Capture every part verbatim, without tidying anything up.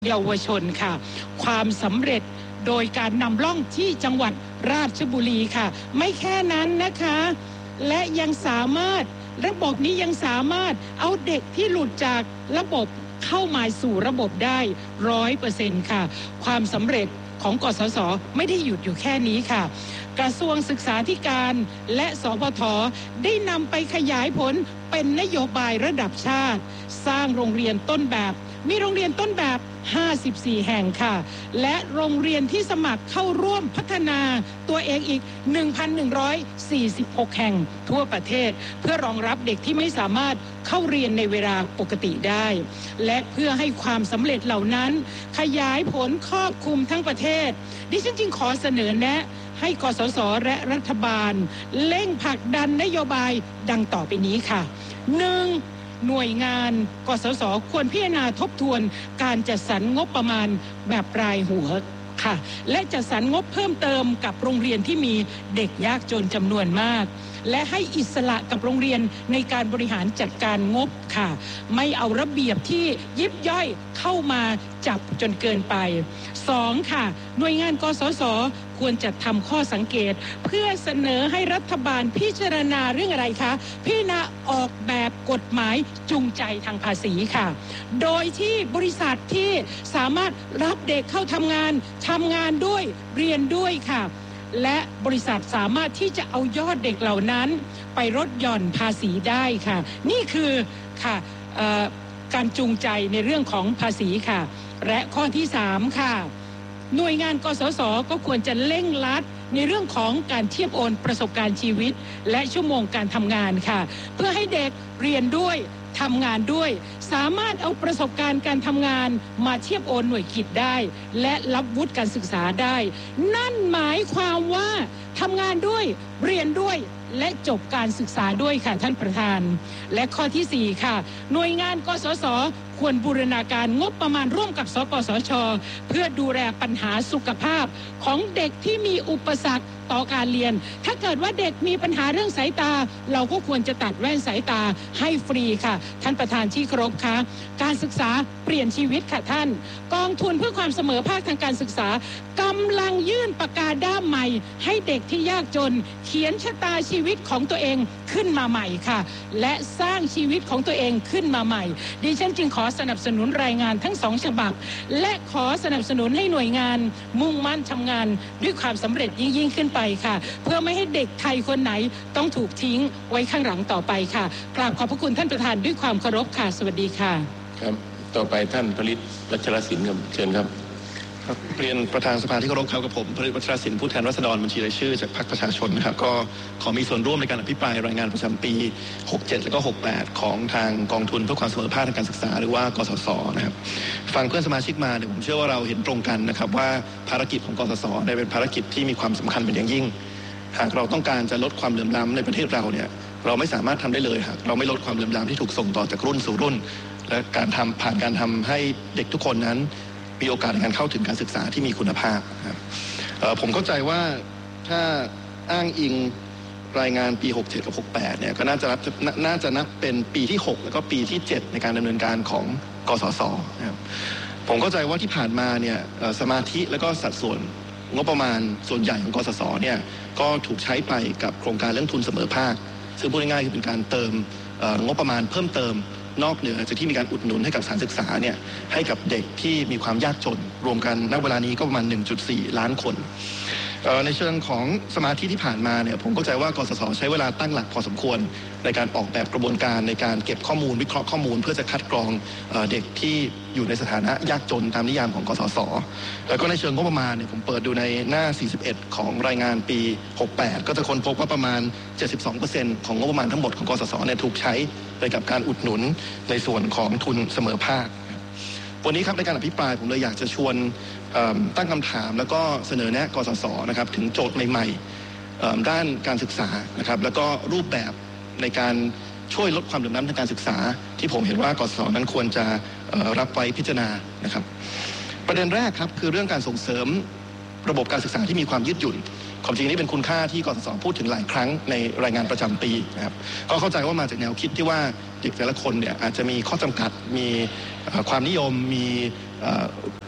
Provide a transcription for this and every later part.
เยาวชนค่ะความสำเร็จโดยการนำร่องที่จังหวัดราชบุรีค่ะไม่แค่นั้นนะคะและยังสามารถระบบนี้ยังสามารถเอาเด็กที่หลุดจากระบบเข้ามาสู่ระบบได้ร้อยเปอร์เซ็นต์ค่ะความสำเร็จของกสศไม่ได้หยุดอยู่แค่นี้ค่ะกระทรวงศึกษาธิการและสปท.ได้นำไปขยายผลเป็นนโยบายระดับชาติสร้างโรงเรียนต้นแบบมีโรงเรียนต้นแบบห้าสิบสี่แห่งค่ะและโรงเรียนที่สมัครเข้าร่วมพัฒนาตัวเองอีก หนึ่งพันหนึ่งร้อยสี่สิบหก แห่งทั่วประเทศเพื่อรองรับเด็กที่ไม่สามารถเข้าเรียนในเวลาปกติได้และเพื่อให้ความสำเร็จเหล่านั้นขยายผลครอบคลุมทั้งประเทศดิฉันจึงขอเสนอแนะให้กสศและรัฐบาลเร่งผลักดันนโยบายดังต่อไปนี้ค่ะหนึ่งหน่วยงานกสศควรพิจารณาทบทวนการจัดสรรงบประมาณแบบรายหัวค่ะและจัดสรรงบเพิ่มเติมกับโรงเรียนที่มีเด็กยากจนจำนวนมากและให้อิสระกับโรงเรียนในการบริหารจัดการงบค่ะไม่เอาระเบียบที่ยิบย่อยเข้ามาจับจนเกินไปสองค่ะหน่วยงานกสศควรจัดทำข้อสังเกตเพื่อเสนอให้รัฐบาลพิจารณาเรื่องอะไรคะพิจารณาออกแบบกฎหมายจูงใจทางภาษีค่ะโดยที่บริษัทที่สามารถรับเด็กเข้าทำงานทำงานด้วยเรียนด้วยค่ะและบริษัทสามารถที่จะเอายอดเด็กเหล่านั้นไปลดหย่อนภาษีได้ค่ะนี่คือค่ะการจูงใจในเรื่องของภาษีค่ะและข้อที่สามค่ะหน่วยงานกสศก็ควรจะเร่งรัดในเรื่องของการเทียบโอนประสบการณ์ชีวิตและชั่วโมงการทำงานค่ะเพื่อให้เด็กเรียนด้วยทำงานด้วยสามารถเอาประสบการณ์การทำงานมาเทียบโอนหน่วยกิจได้และรับวุฒิการศึกษาได้นั่นหมายความว่าทำงานด้วยเรียนด้วยและจบการศึกษาด้วยค่ะท่านประธานและข้อที่สี่ค่ะหน่วยงานกสศควรบูรณาการงบประมาณร่วมกับสกสชเพื่อดูแลปัญหาสุขภาพของเด็กที่มีอุปสรรคต่อการเรียนถ้าเกิดว่าเด็กมีปัญหาเรื่องสายตาเราก็ควรจะตัดแว่นสายตาให้ฟรีค่ะท่านประธานที่เคารพคะการศึกษาเปลี่ยนชีวิตค่ะท่านกองทุนเพื่อความเสมอภาคทางการศึกษากำลังยื่นปากกาด้ามใหม่ให้เด็กที่ยากจนเขียนชะตาชีวิตของตัวเองขึ้นมาใหม่ค่ะและสร้างชีวิตของตัวเองขึ้นมาใหม่ดิฉันจึงขอสนับสนุนรายงานทั้งสองฉบับและขอสนับสนุนให้หน่วยงานมุ่งมั่นทำงานด้วยความสำเร็จยิ่งยิ่งขึ้นไปค่ะเพื่อไม่ให้เด็กไทยคนไหนต้องถูกทิ้งไว้ข้างหลังต่อไปค่ะกราบขอบพระคุณท่านประธานด้วยความเคารพค่ะสวัสดีค่ะครับต่อไปท่านผลิตวัชรศิลป์ครับเชิญครับครับเรียนประธานสภาที่เคารพครับกับผมผลิตวัชรศิลป์ผู้แทนราษฎรบัญชีรายชื่อจากพรรคประชาชนนะครับก็ขอมีส่วนร่วมในการอภิปรายรายงานประจำปีหกเจ็ดและก็หกแปดของทางกองทุนเพื่อความเสมอภาคทางการศึกษาหรือว่ากสศนะครับฟังเพื่อนสมาชิกมาเนี่ยผมเชื่อว่าเราเห็นตรงกันนะครับว่าภารกิจของกสศเนี่ยเป็นภารกิจที่มีความสำคัญเป็นอย่างยิ่งหากเราต้องการจะลดความเหลื่อมล้ำในประเทศเราเนี่ยเราไม่สามารถทำได้เลยหากเราไม่ลดความเหลื่อมล้ำที่ถูกส่งต่อจากรุ่นสู่รุ่นและการทำผ่านการทำให้เด็กทุกคนนั้นมีโอกาสในการเข้าถึงการศึกษาที่มีคุณภาพครับผมเข้าใจว่าถ้าอ้างอิงรายงานปีหกเจ็ดกับหกแปดเนี่ยก็น่าจะนับน่าจะนับเป็นปีที่หกแล้วก็ปีที่เจ็ดในการดำเนินการของกสศนะครับผมเข้าใจว่าที่ผ่านมาเนี่ยสมาธิและก็สัดส่วนงบประมาณส่วนใหญ่ของกสศเนี่ยก็ถูกใช้ไปกับโครงการเรื่องทุนเสมอภาคซึ่งพูดง่ายๆคือเป็นการเติมงบประมาณเพิ่มเติมนอกเหนือจากที่มีการอุดหนุนให้กับสถานศึกษาเนี่ยให้กับเด็กที่มีความยากจนรวมกันณเวลานี้ก็ประมาณ หนึ่งจุดสี่ ล้านคนในเชิงของสมาธิที่ผ่านมาเนี่ยผมเข้าใจว่ากสศใช้เวลาตั้งหลักพอสมควรในการออกแบบกระบวนการในการเก็บข้อมูลวิเคราะห์ข้อมูลเพื่อจะคัดกรองเด็กที่อยู่ในสถานะยากจนตามนิยามของกสศแล้วก็ในเชิงงบประมาณเนี่ยผมเปิดดูในหน้าสี่สิบเอ็ดของรายงานปีหกแปดก็จะค้นพบว่าประมาณ เจ็ดสิบสองเปอร์เซ็นต์ ของงบประมาณทั้งหมดของกสศเนี่ยถูกใช้ไปกับการอุดหนุนในส่วนของทุนเสมอภาควันนี้ครับในการอภิปรายผมเลยอยากจะชวนตั้งคำถามแล้วก็เสนอแนะกสศนะครับถึงโจทย์ใหม่ๆด้านการศึกษานะครับแล้วก็รูปแบบในการช่วยลดความเหลื่อมล้ำทางการศึกษาที่ผมเห็นว่ากสศนั้นควรจะรับไว้พิจารณานะครับประเด็นแรกครับคือเรื่องการส่งเสริมระบบการศึกษาที่มีความยืดหยุ่นความจริงนี่เป็นคุณค่าที่กสศพูดถึงหลายครั้งในรายงานประจำปีนะครับก็เข้าใจว่ามาจากแนวคิดที่ว่าเด็กแต่ละคนเนี่ยอาจจะมีข้อจำกัดมีความนิยมมี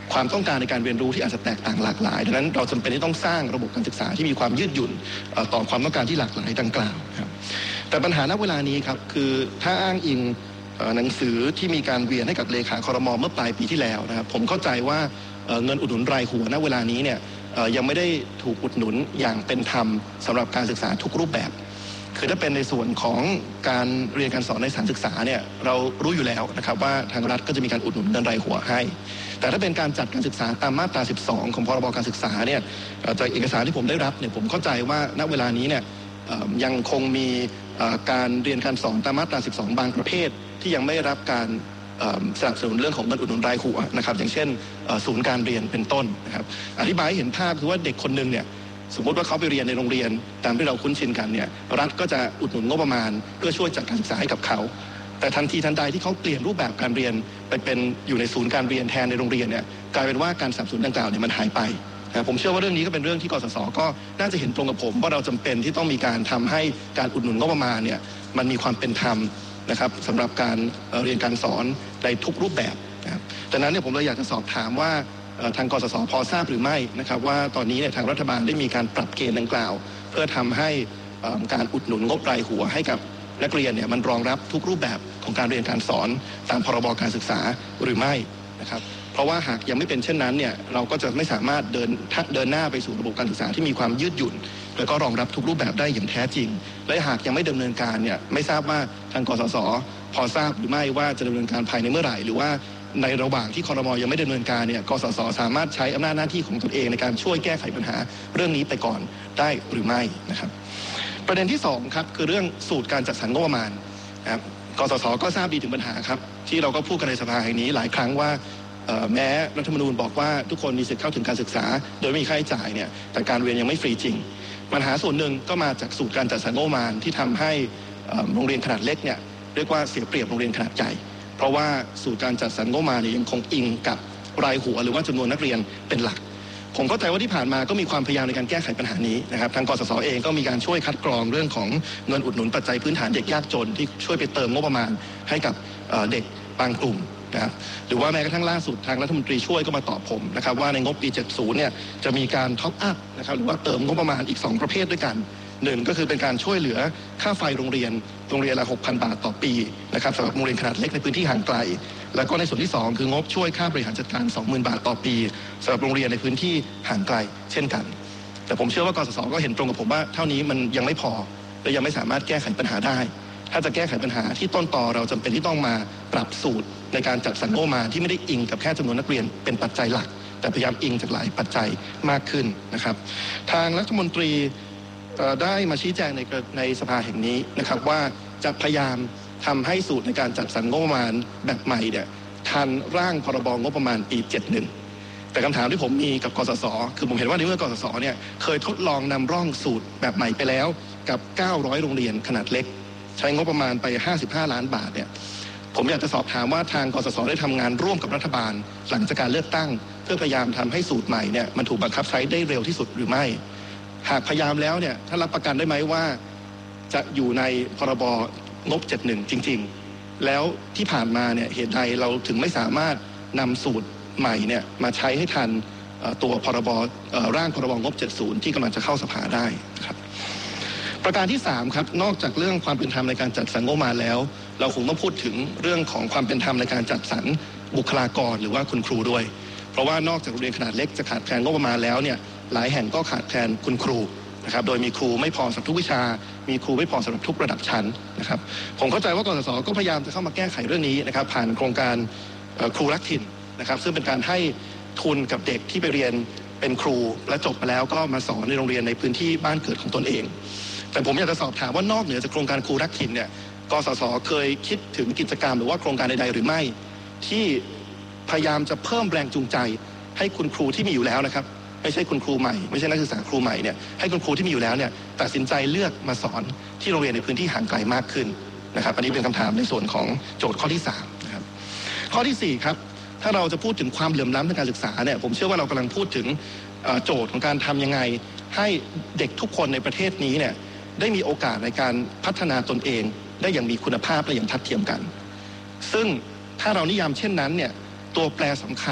ความต้องการในการเรียนรู้ที่อาจจะแตกต่างหลากหลายดังนั้นเราจำเป็นที่ต้องสร้างระบบการศึกษาที่มีความยืดหยุ่นต่อความต้องการที่หลากหลายดังกล่าวครับแต่ปัญหาณเวลานี้ครับคือถ้าอ้างอิงหนังสือที่มีการเวียนให้กับเลขาครม.เมื่อปลายปีที่แล้วนะครับผมเข้าใจว่าเงินอุดหนุนรายหัวณเวลานี้เนี่ยยังไม่ได้ถูกอุดหนุนอย่างเป็นธรรมสำหรับการศึกษาทุกรูปแบบคือถ้าเป็นในส่วนของการเรียนการสอนในสถานศึกษาเนี่ยเรารู้อยู่แล้วนะครับว่าทางรัฐก็จะมีการอุดหนุนเงินรายหัวให้แต่ถ้าเป็นการจัดการศึกษาตามมาตราสิบสองของพรบการศึกษาเนี่ยจากเอกสารที่ผมได้รับเนี่ยผมเข้าใจว่าณเวลานี้เนี่ยยังคงมีการเรียนการสอนตามมาตราสิบสองบางประเภทที่ยังไม่รับการสนับสนุนเรื่องของเงินอุดหนุนรายหัวนะครับอย่างเช่นศูนย์การเรียนเป็นต้นนะครับอธิบายให้เห็นภาพคือว่าเด็กคนหนึ่งเนี่ยสมมติว่าเขาไปเรียนในโรงเรียนตามที่เราคุ้นชินกันเนี่ยรัฐก็จะอุดหนุนงบประมาณเพื่อช่วยจัดการศึกษาให้กับเขาแต่ทันทีทันใดที่เขาเปลี่ยนรูปแบบการเรียนไปเป็นอยู่ในศูนย์การเรียนแทนในโรงเรียนเนี่ยกลายเป็นว่าการสนับสนุนดังกล่าวเนี่ยมันหายไปนะผมเชื่อว่าเรื่องนี้ก็เป็นเรื่องที่กสศก็น่าจะเห็นตรงกับผมว่าเราจำเป็นที่ต้องมีการทำให้การอุดหนุนงบประมาณเนี่ยมันมีความเป็นธรรมนะครับสำหรับการเรียนการสอนในทุกรูปแบบนะครับดังนั้นเนี่ยผมเลยอยากจะสอบถามว่าทางกสศพอทราบหรือไม่นะครับว่าตอนนี้เนี่ยทางรัฐบาลได้มีการปรับเกณฑ์ดังกล่าวเพื่อทำให้การอุดหนุนงบรายหัวให้กับนักเรียนเนี่ยมันรองรับทุกรูปแบบของการเรียนการสอนตามพรบการศึกษาหรือไม่นะครับเพราะว่าหากยังไม่เป็นเช่นนั้นเนี่ยเราก็จะไม่สามารถเดินเดินหน้าไปสู่ระบบการศึกษาที่มีความยืดหยุ่นแล้วก็รองรับทุกรูปแบบได้อย่างแท้จริงและหากยังไม่ดำเนินการเนี่ยไม่ทราบว่าทางกสศพอทราบหรือไม่ว่าจะดำเนินการภายในเมื่อไหร่หรือว่าในระหว่างที่ครม.ยังไม่ดำเนินการเนี่ยกสศสามารถใช้อำนาจหน้าที่ของตนเองในการช่วยแก้ไขปัญหาเรื่องนี้ไปก่อนได้หรือไม่นะครับประเด็นที่สองครับคือเรื่องสูตรการจัดสรรงบประมาณนะครับกสศก็ทราบดีถึงปัญหาครับที่เราก็พูดกันในสภาแห่งนี้หลายครั้งว่าแม้รัฐธรรมนูญบอกว่าทุกคนมีสิทธิ์เข้าถึงการศึกษาโดยไม่มีค่าใช้จ่ายเนี่ยแต่การเรียนยังไม่ฟรีจริงปัญหาส่วนหนึ่งก็มาจากสูตรการจัดสรรงบประมาณที่ทำให้โรงเรียนขนาดเล็กเนี่ยเรียกว่าเสียเปรียบโรงเรียนขนาดใหญ่เพราะว่าสูตรการจัดสรรงบประมาณเนี่ยยังคงอิงกับรายหัวหรือว่าจำนวนนักเรียนเป็นหลักผมเข้าใจว่าที่ผ่านมาก็มีความพยายามในการแก้ไขปัญหานี้นะครับทางกสศเองก็มีการช่วยคัดกรองเรื่องของเงินอุดหนุนปัจจัยพื้นฐานเด็กยากจนที่ช่วยไปเติมงบประมาณให้กับเด็กบางกลุ่มนะครับหรือว่าแม้กระทั่งล่าสุดทางรัฐมนตรีช่วยก็มาตอบผมนะครับว่าในงบปีเจ็ดสิบเนี่ยจะมีการท็อปอัพนะครับหรือว่าเติมงบประมาณอีกสองประเภทด้วยกันหนึ่งก็คือเป็นการช่วยเหลือค่าไฟโรงเรียนโรงเรียนละ หกพัน บาทต่อปีนะครับสำหรับโรงเรียนขนาดเล็กในพื้นที่ห่างไกลแล้วก็ในส่วนที่สองคืองบช่วยค่าบริหารจัดการ สองหมื่น บาทต่อปีสำหรับโรงเรียนในพื้นที่ห่างไกลเช่นกันแต่ผมเชื่อว่ากสศก็เห็นตรงกับผมว่าเท่านี้มันยังไม่พอและยังไม่สามารถแก้ไขปัญหาได้ถ้าจะแก้ไขปัญหาที่ต้นตอเราจำเป็นที่ต้องมาปรับสูตรในการจัดสรรงบประมาณที่ไม่ได้อิงกับแค่จำนวนนักเรียนเป็นปัจจัยหลักแต่พยายามอิงจากหลายปัจจัยมากขึ้นนะครับทางรัฐมนตรีได้มาชี้แจงในในสภาแห่งนี้นะครับว่าจะพยายามทำให้สูตรในการจัดสรรงบประมาณแบบใหม่เนี่ยทันร่างพรบงบประมาณปีเจ็ดสิบเอ็ดแต่คำถามที่ผมมีกับกสศคือผมเห็นว่าในเมื่อกสศเนี่ยเคยทดลองนำร่องสูตรแบบใหม่ไปแล้วกับเก้าร้อยโรงเรียนขนาดเล็กใช้งบประมาณไปห้าสิบห้าล้านบาทเนี่ยผมอยากจะสอบถามว่าทางกสศได้ทำงานร่วมกับรัฐบาลหลังจากการเลือกตั้งเพื่อพยายามทำให้สูตรใหม่เนี่ยมันถูกบังคับใช้ได้เร็วที่สุดหรือไม่หากพยายามแล้วเนี่ยถ้ารับประกันได้ไหมว่าจะอยู่ในพรบงบเจ็ดสิบเอ็ดจริงๆแล้วที่ผ่านมาเนี่ยเหตุใดเราถึงไม่สามารถนำสูตรใหม่เนี่ยมาใช้ให้ทันตัวพรบร่างพรบงบเจ็ดสิบที่กำลังจะเข้าสภาได้ครับประการที่สามครับนอกจากเรื่องความเป็นธรรมในการจัดสรรงบประมาณแล้วเราคงต้องพูดถึงเรื่องของความเป็นธรรมในการจัดสรรบุคลากรหรือว่าคุณครูด้วยเพราะว่านอกจากโรงเรียนขนาดเล็กจะขาดแคลนงบประมาณแล้วเนี่ยหลายแห่งก็ขาดแคลนคุณครูนะครับโดยมีครูไม่พอสำหรับทุกวิชามีครูไม่พอสำหรับทุกระดับชั้นนะครับผมเข้าใจว่ากสศก็พยายามจะเข้ามาแก้ไขเรื่องนี้นะครับผ่านโครงการครูรักถิ่นนะครับซึ่งเป็นการให้ทุนกับเด็กที่ไปเรียนเป็นครูและจบมาแล้วก็มาสอนในโรงเรียนในพื้นที่บ้านเกิดของตนเองแต่ผมอยากจะสอบถามว่านอกเหนือจากโครงการครูรักถิ่นเนี่ยกสศเคยคิดถึงกิจกรรมหรือว่าโครงการใดๆหรือไม่ที่พยายามจะเพิ่มแรงจูงใจให้คุณครูที่มีอยู่แล้วนะครับไม่ใช่คุณครูใหม่ไม่ใช่นักศึกษาครูใหม่เนี่ยให้คุณครูที่มีอยู่แล้วเนี่ยตัดสินใจเลือกมาสอนที่โรงเรียนในพื้นที่ห่างไกลมากขึ้นนะครับอันนี้เป็นคำถามในส่วนของโจทย์ข้อที่สามนะครับข้อที่สี่ครับถ้าเราจะพูดถึงความเหลื่อมล้ำทางการศึกษาเนี่ยผมเชื่อว่าเรากำลังพูดถึงโจทย์ของการทำยังไงให้เด็กทุกคนในประเทศนี้เนี่ยได้มีโอกาสในการพัฒนาตนเองได้อย่างมีคุณภาพและอย่างทัดเทียมกันซึ่งถ้าเรานิยามเช่นนั้นเนี่ยตัวแปรสำคัญ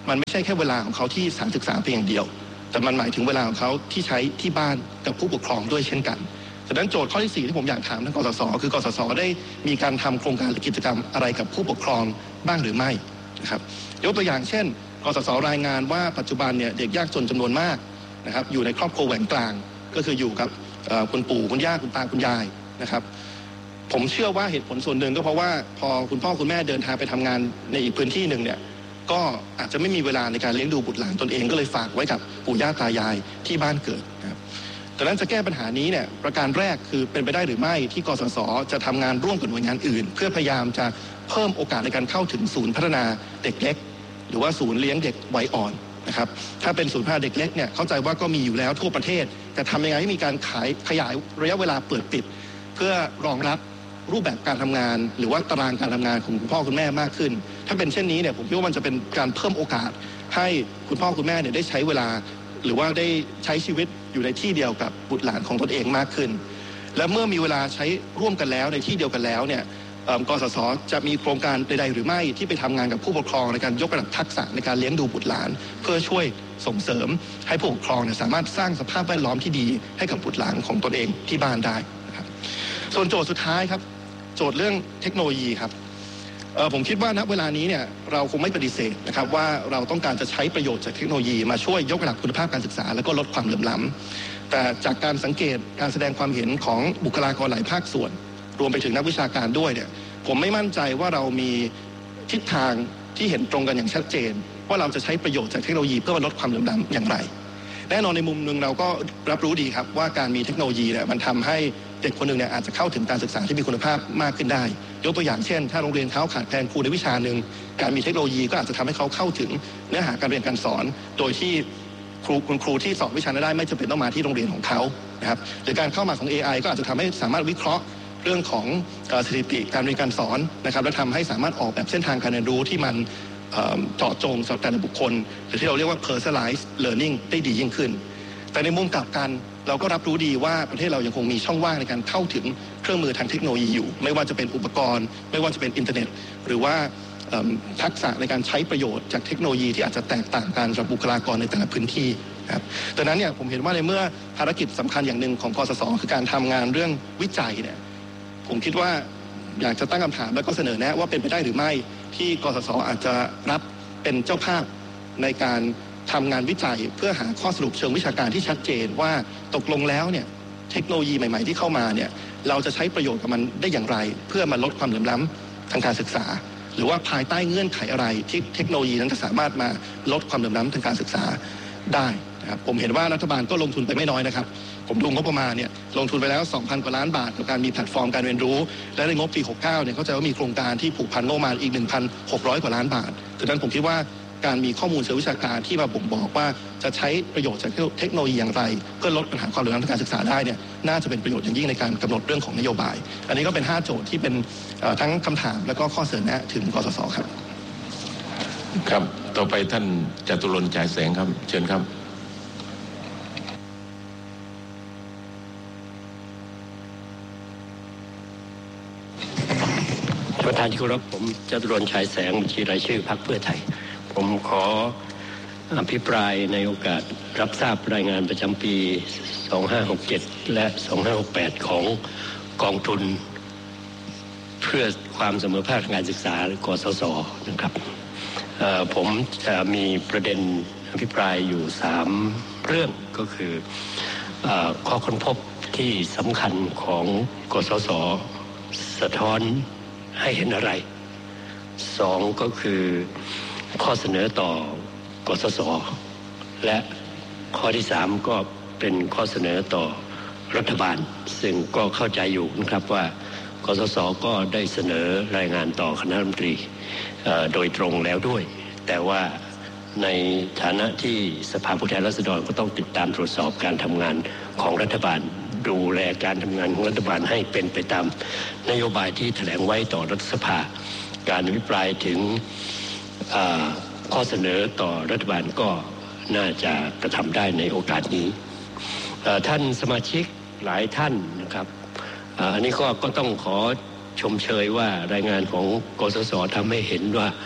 มันไม่ใช่แค่เวลาของเขาที่สถานศึกษาเพียงอย่างเดียวแต่มันหมายถึงเวลาของเขาที่ใช้ที่บ้านกับผู้ปกครองด้วยเช่นกันฉะนั้นโจทย์ข้อที่สี่ที่ผมอยากถามทางกสศคือกสศได้มีการทำโครงการหรือกิจกรรมอะไรกับผู้ปกครองบ้างหรือไม่นะครับยกตัวอย่างเช่นกสศรายงานว่าปัจจุบันเนี่ยเด็กยากจนจำนวนมากนะครับอยู่ในครอบครัวแหว่งกลางก็คืออยู่กับคุณปู่คุณย่าคุณตาคุณยายนะครับผมเชื่อว่าเหตุผลส่วนหนึ่งก็เพราะว่าพอคุณพ่อคุณแม่เดินทางไปทำงานในอีกพื้นที่หนึ่งเนี่ยก็อาจจะไม่มีเวลาในการเลี้ยงดูบุตรหลานตนเองก็เลยฝากไว้กับปู่ย่าตายายที่บ้านเกิดนะครับดังนั้นจะแก้ปัญหานี้เนี่ยประการแรกคือเป็นไปได้หรือไม่ที่กสศจะทำงานร่วมกับหน่วยงานอื่นเพื่อพยายามจะเพิ่มโอกาสในการเข้าถึงศูนย์พัฒนาเด็กเล็กหรือว่าศูนย์เลี้ยงเด็กวัยอ่อนนะครับถ้าเป็นศูนย์พัฒนาเด็กเล็กเนี่ยเข้าใจว่าก็มีอยู่แล้วทั่วประเทศแต่ทำยังไงให้มีการขายขยายระยะเวลาเปิดปิดเพื่อรองรับรูปแบบการทำงานหรือว่าตารางการทำงานของคุณพ่อคุณแม่มากขึ้นถ้าเป็นเช่นนี้เนี่ยผมคิดว่ามันจะเป็นการเพิ่มโอกาสให้คุณพ่อคุณแม่เนี่ยได้ใช้เวลาหรือว่าได้ใช้ชีวิตอยู่ในที่เดียวกับบุตรหลานของตนเองมากขึ้นและเมื่อมีเวลาใช้ร่วมกันแล้วในที่เดียวกันแล้วเนี่ยกสศจะมีโครงการใดๆหรือไม่ที่ไปทำงานกับผู้ปกครองในการยกระดับทักษะในการเลี้ยงดูบุตรหลานเพื่อช่วยส่งเสริมให้ผู้ปกครองเนี่ยสามารถสร้างสภาพแวดล้อมที่ดีให้กับบุตรหลานของตนเองที่บ้านได้นะครับส่วนโจทย์สุดท้ายครับโจทย์เรื่องเทคโนโลยีครับผมคิดว่าณเวลานี้เนี่ยเราคงไม่ปฏิเสธนะครับว่าเราต้องการจะใช้ประโยชน์จากเทคโนโลยีมาช่วยยกระดับคุณภาพการศึกษาและก็ลดความเหลื่อมล้ำแต่จากการสังเกตการแสดงความเห็นของบุคลากรหลายภาคส่วนรวมไปถึงนักวิชาการด้วยเนี่ยผมไม่มั่นใจว่าเรามีทิศทางที่เห็นตรงกันอย่างชัดเจนว่าเราจะใช้ประโยชน์จากเทคโนโลยีเพื่อลดความเหลื่อมล้ำอย่างไรแน่นอนในมุมนึงเราก็รับรู้ดีครับว่าการมีเทคโนโลยีเนี่ยมันทำให้เด็กคนหนึ่งเนี่ยอาจจะเข้าถึงการศึกษาที่มีคุณภาพมากขึ้นได้ยกตัวอย่างเช่นถ้าโรงเรียนเขาขาดแคลนครูในวิชาหนึ่งการมีเทคโนโลยีก็อาจจะทำให้เขาเข้าถึงเนื้อหาการเรียนการสอนโดยที่ครูคุณครูที่สอนวิชานั้นได้ไม่จำเป็นต้องมาที่โรงเรียนของเขานะครับหรือการเข้ามาของ เอ ไอ ก็อาจจะทำให้สามารถวิเคราะห์เรื่องของสถิติการเรียนการสอนนะครับและทำให้สามารถออกแบบเส้นทางการเรียนรู้ที่มันเจาะจงสำหรับแต่ละบุคคลหรือที่เราเรียกว่า personalized learning ได้ดียิ่งขึ้นแต่ในมุมกลับกันเราก็รับรู้ดีว่าประเทศเรายังคงมีช่องว่างในการเข้าถึงเครื่องมือทางเทคโนโลยีอยู่ไม่ว่าจะเป็นอุปกรณ์ไม่ว่าจะเป็นอินเทอร์เน็ตหรือว่าทักษะในการใช้ประโยชน์จากเทคโนโลยีที่อาจจะแตกต่างกันสำหรับบุคลากรในแต่ละพื้นที่ครับดังนั้นเนี่ยผมเห็นว่าในเมื่อภารกิจสำคัญอย่างหนึ่งของกสศคือการทำงานเรื่องวิจัยเนี่ยผมคิดว่าอยากจะตั้งคำถามแล้วก็เสนอแนะว่าเป็นไปได้หรือไม่ที่กสศอาจจะรับเป็นเจ้าภาพในการทำงานวิจัยเพื่อหาข้อสรุปเชิงวิชาการที่ชัดเจนว่าตกลงแล้วเนี่ยเทคโนโลยีใหม่ๆที่เข้ามาเนี่ยเราจะใช้ประโยชน์กับมันได้อย่างไรเพื่อมาลดความเหลื่อมล้ำทางการศึกษาหรือว่าภายใต้เงื่อนไขอะไรที่เทคโนโลยีนั้นจะสามารถมาลดความเหลื่อมล้ำทางการศึกษาได้นะครับผมเห็นว่ารัฐบาลก็ลงทุนไปไม่น้อยนะครับผมดูงบประมาณเนี่ยลงทุนไปแล้ว สองพัน กว่าล้านบาทกับการมีแพลตฟอร์มการเรียนรู้และในงบปีหกสิบเก้าเนี่ยเข้าใจว่ามีโครงการที่ผูกพันงบประมาณอีก หนึ่งพันหกร้อย กว่าล้านบาทดังนั้นผมคิดว่าการมีข้อมูลเชิงวิชาการที่มาบ่งบอกว่าจะใช้ประโยชน์จากเทคโนโลยีอย่างไรเพื่อลดปัญหาความเหลื่อมล้ำทางการศึกษาได้เนี่ยน่าจะเป็นประโยชน์อย่างยิ่งในการกำหนดเรื่องของนโยบายอันนี้ก็เป็นห้าโจทย์ที่เป็นทั้งคำถามและก็ข้อเสนอแนะถึงกสศครับครับต่อไปท่านจตุรนต์ ฉายแสงครับเชิญครับประธานที่เคารพผมจตุรนต์ ฉายแสงบัญชีรายชื่อพรรคเพื่อไทยผมขออภิปรายในโอกาสรับทราบรายงานประจำปีสองพันห้าร้อยหกสิบเจ็ดและสองพันห้าร้อยหกสิบแปดของกองทุนเพื่อความเสมอภาคทางการศึกษาหรือกสศนะครับผมจะมีประเด็นอภิปรายอยู่สามเรื่องก็คือข้อค้นพบที่สำคัญของกสศสะท้อนให้เห็นอะไรสองก็คือข้อเสนอต่อกสศและข้อที่สามก็เป็นข้อเสนอต่อรัฐบาลซึ่งก็เข้าใจอยู่นะครับว่ากสศก็ได้เสนอรายงานต่อคณะรัฐมนตรีโดยตรงแล้วด้วยแต่ว่าในฐานะที่สภาผู้แทนราษฎรก็ต้องติดตามตรวจสอบการทำงานของรัฐบาลดูแลการทำงานของรัฐบาลให้เป็นไปตามนโยบายที่แถลงไว้ต่อรัฐสภาการอภิปรายถึงข้อเสนอต่อรัฐบาลก็น่าจะกระทำได้ในโอกาสนี้ท่านสมาชิกหลายท่านนะครับอันนี้ก็ก็ต้องขอชมเชยว่ารายงานของกสศทำให้เห็นว่า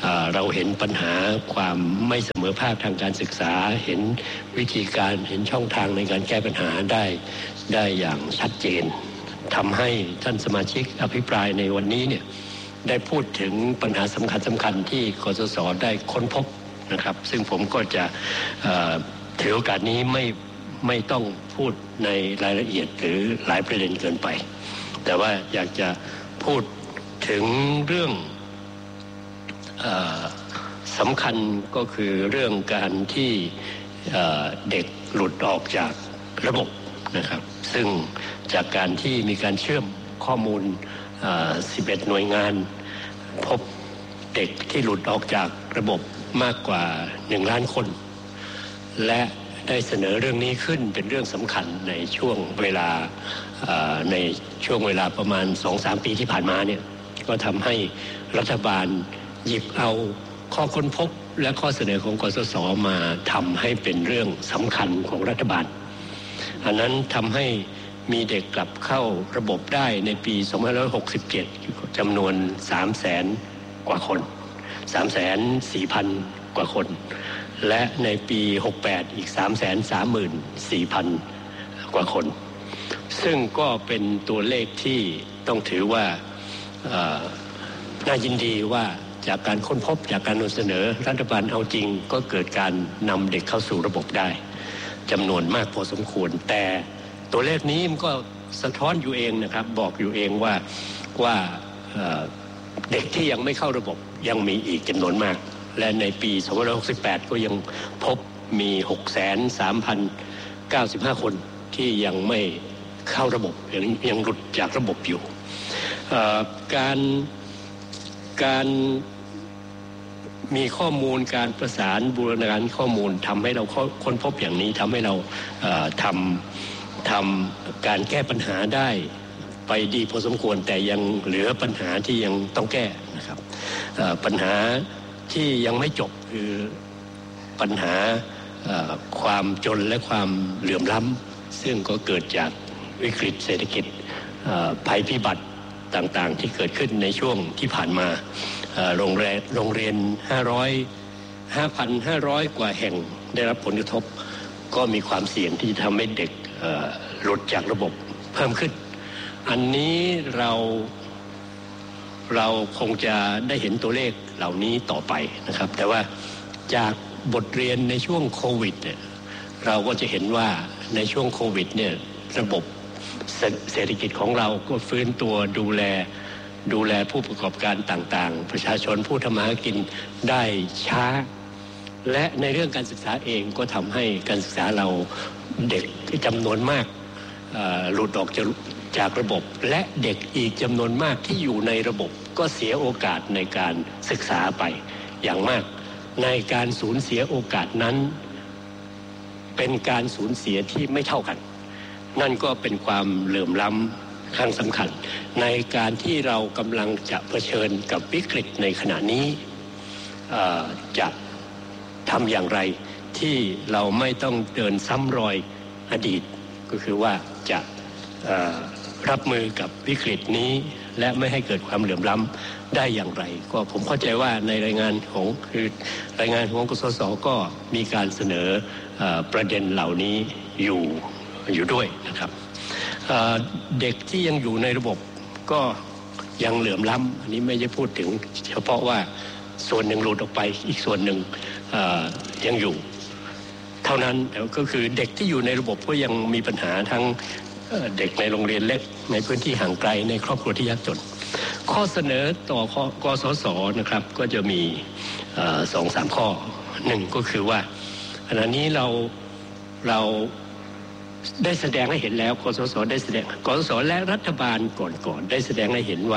เราเห็นปัญหาความไม่เสมอภาคทางการศึกษาเห็นวิธีการเห็นช่องทางในการแก้ปัญหาได้ได้อย่างชัดเจนทำให้ท่านสมาชิกอภิปรายในวันนี้เนี่ยได้พูดถึงปัญหาสำคัญสำคัญที่กสศได้ค้นพบนะครับซึ่งผมก็จะถือโอกาสนี้ไม่ไม่ต้องพูดในรายละเอียดหรือหลายประเด็นเกินไปแต่ว่าอยากจะพูดถึงเรื่องเอ่อสำคัญก็คือเรื่องการที่เอ่อเด็กหลุดออกจากระบบนะครับซึ่งจากการที่มีการเชื่อมข้อมูลเอ่อสิบเอ็ดหน่วยงานพบเด็กที่หลุดออกจากระบบมากกว่าหนึ่งล้านคนและได้เสนอเรื่องนี้ขึ้นเป็นเรื่องสำคัญในช่วงเวลาในช่วงเวลาประมาณ สองถึงสาม ปีที่ผ่านมาเนี่ยก็ทำให้รัฐบาลหยิบเอาข้อค้นพบและข้อเสนอของกสศมาทำให้เป็นเรื่องสำคัญของรัฐบาลอันนั้นทำให้มีเด็กกลับเข้าระบบได้ในปี สองพันห้าร้อยหกสิบเจ็ด จำนวน สามแสน กว่าคน สามแสนสี่พัน กว่าคนและในปีหกสิบแปดอีก สามแสนสามหมื่นสี่พัน กว่าคนซึ่งก็เป็นตัวเลขที่ต้องถือว่าน่ายินดีว่าจากการค้นพบจากการนำเสนอรัฐบาลเอาจริงก็เกิดการนำเด็กเข้าสู่ระบบได้จำนวนมากพอสมควรแต่ตัวเลขนี้มันก็สะท้อนอยู่เองนะครับบอกอยู่เองว่าว่าเด็กที่ยังไม่เข้าระบบยังมีอีกจำนวนมากและในปีสองพันห้าร้อยหกสิบแปดก็ยังพบมี หกแสนสามพันเก้าสิบห้า คนที่ยังไม่เข้าระบบยังยังหลุดจากระบบอยู่การการมีข้อมูลการประสานบูรณาการข้อมูลทำให้เราค้นพบอย่างนี้ทำให้เราทำทำการแก้ปัญหาได้ไปดีพอสมควรแต่ยังเหลือปัญหาที่ยังต้องแก้นะครับปัญหาที่ยังไม่จบคือปัญหาความจนและความเหลื่อมล้ำซึ่งก็เกิดจากวิกฤตเศรษฐกิจภัยพิบัติต่างๆที่เกิดขึ้นในช่วงที่ผ่านมาโรงเรียนโรงเรียนห้าร้อย ห้าพันห้าร้อย กว่าแห่งได้รับผลกระทบก็มีความเสี่ยงที่จะทำให้เด็กหลุดจากระบบเพิ่มขึ้นอันนี้เราเราคงจะได้เห็นตัวเลขเหล่านี้ต่อไปนะครับแต่ว่าจากบทเรียนในช่วงโควิดเนี่ยเราก็จะเห็นว่าในช่วงโควิดเนี่ยระบบเศรษฐกิจของเราก็ฟื้นตัวดูแลดูแลผู้ประกอบการต่างๆประชาชนผู้ทำมาหากินได้ช้าและในเรื่องการศึกษาเองก็ทำให้การศึกษาเราเด็กจำนวนมากหลุดออกจากจากระบบและเด็กอีกจำนวนมากที่อยู่ในระบบก็เสียโอกาสในการศึกษาไปอย่างมากในการสูญเสียโอกาสนั้นเป็นการสูญเสียที่ไม่เท่ากันนั่นก็เป็นความเหลื่อมล้ำครั้งสำคัญในการที่เรากำลังจะเผชิญกับวิกฤตในขณะนี้จะทำอย่างไรที่เราไม่ต้องเดินซ้ำรอยอดีตก็คือว่าจะรับมือกับวิกฤตนี้และไม่ให้เกิดความเหลื่อมล้ำได้อย่างไรก็ผมเข้าใจว่าในรายงานของคือรายงานของกสศก็มีการเสนอประเด็นเหล่านี้อยู่อยู่ด้วยนะครับเด็กที่ยังอยู่ในระบบก็ยังเหลื่อมล้ำอันนี้ไม่ได้พูดถึงเฉพาะว่าส่วนหนึ่งหลุดออกไปอีกส่วนหนึ่งยังอยู่เท่านั้นแต่ก็คือเด็กที่อยู่ในระบบก็ยังมีปัญหาทั้งเด็กในโรงเรียนเล็กในพื้นที่ห่างไกลในครอบครัวที่ยากจนข้อเสนอต่อกสศนะครับก็จะมีสองสามข้อหนึ่งก็คือว่าขณะนี้เราเราได้แสดงให้เห็นแล้วกสศได้แสดงกสศและรัฐบาลก่อนๆได้แสดงให้เห็นว่า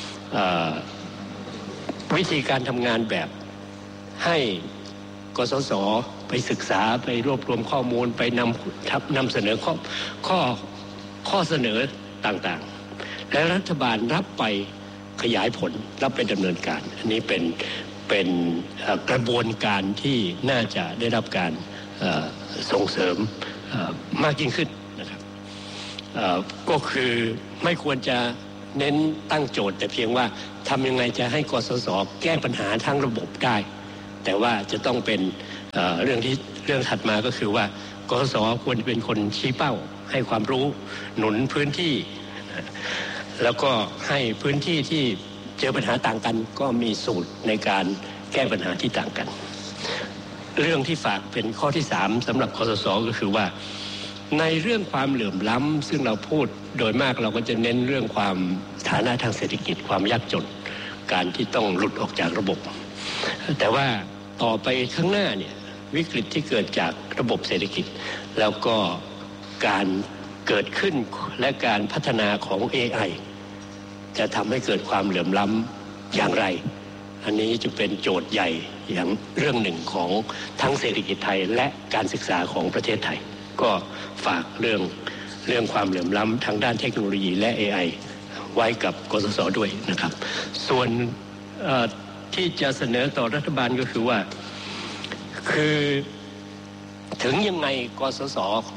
วิธีการทำงานแบบให้กสศไปศึกษาไปรวบรวมข้อมูลไปนำนำเสนอข้อข้อข้อเสนอต่างๆและรัฐบาลรับไปขยายผลรับไปดำเนินการอันนี้เป็นเป็นกระบวนการที่น่าจะได้รับการส่งเสริมมากยิ่งขึ้นนะครับก็คือไม่ควรจะเน้นตั้งโจทย์แต่เพียงว่าทำยังไงจะให้กสศแก้ปัญหาทั้งระบบได้แต่ว่าจะต้องเป็น เอ่อ เรื่องที่เรื่องถัดมาก็คือว่ากสศควรจะเป็นคนชี้เป้าให้ความรู้หนุนพื้นที่แล้วก็ให้พื้นที่ที่เจอปัญหาต่างกันก็มีสูตรในการแก้ปัญหาที่ต่างกันเรื่องที่ฝากเป็นข้อที่สามสำหรับกสศก็คือว่าในเรื่องความเหลื่อมล้ำซึ่งเราพูดโดยมากเราก็จะเน้นเรื่องความฐานะทางเศรษฐกิจความยากจนการที่ต้องหลุดออกจากระบบแต่ว่าต่อไปข้างหน้าเนี่ยวิกฤตที่เกิดจากระบบเศรษฐกิจแล้วก็การเกิดขึ้นและการพัฒนาของ เอ ไอ จะทำให้เกิดความเหลื่อมล้ำอย่างไรอันนี้จะเป็นโจทย์ใหญ่อย่างเรื่องหนึ่งของทั้งเศรษฐกิจไทยและการศึกษาของประเทศไทยก็ฝากเรื่องเรื่องความเหลื่อมล้ำทางด้านเทคโนโลยีและ เอ ไอ ไว้กับกสศด้วยนะครับส่วนที่จะเสนอต่อรัฐบาลก็คือว่าคือถึงยังไงกสศ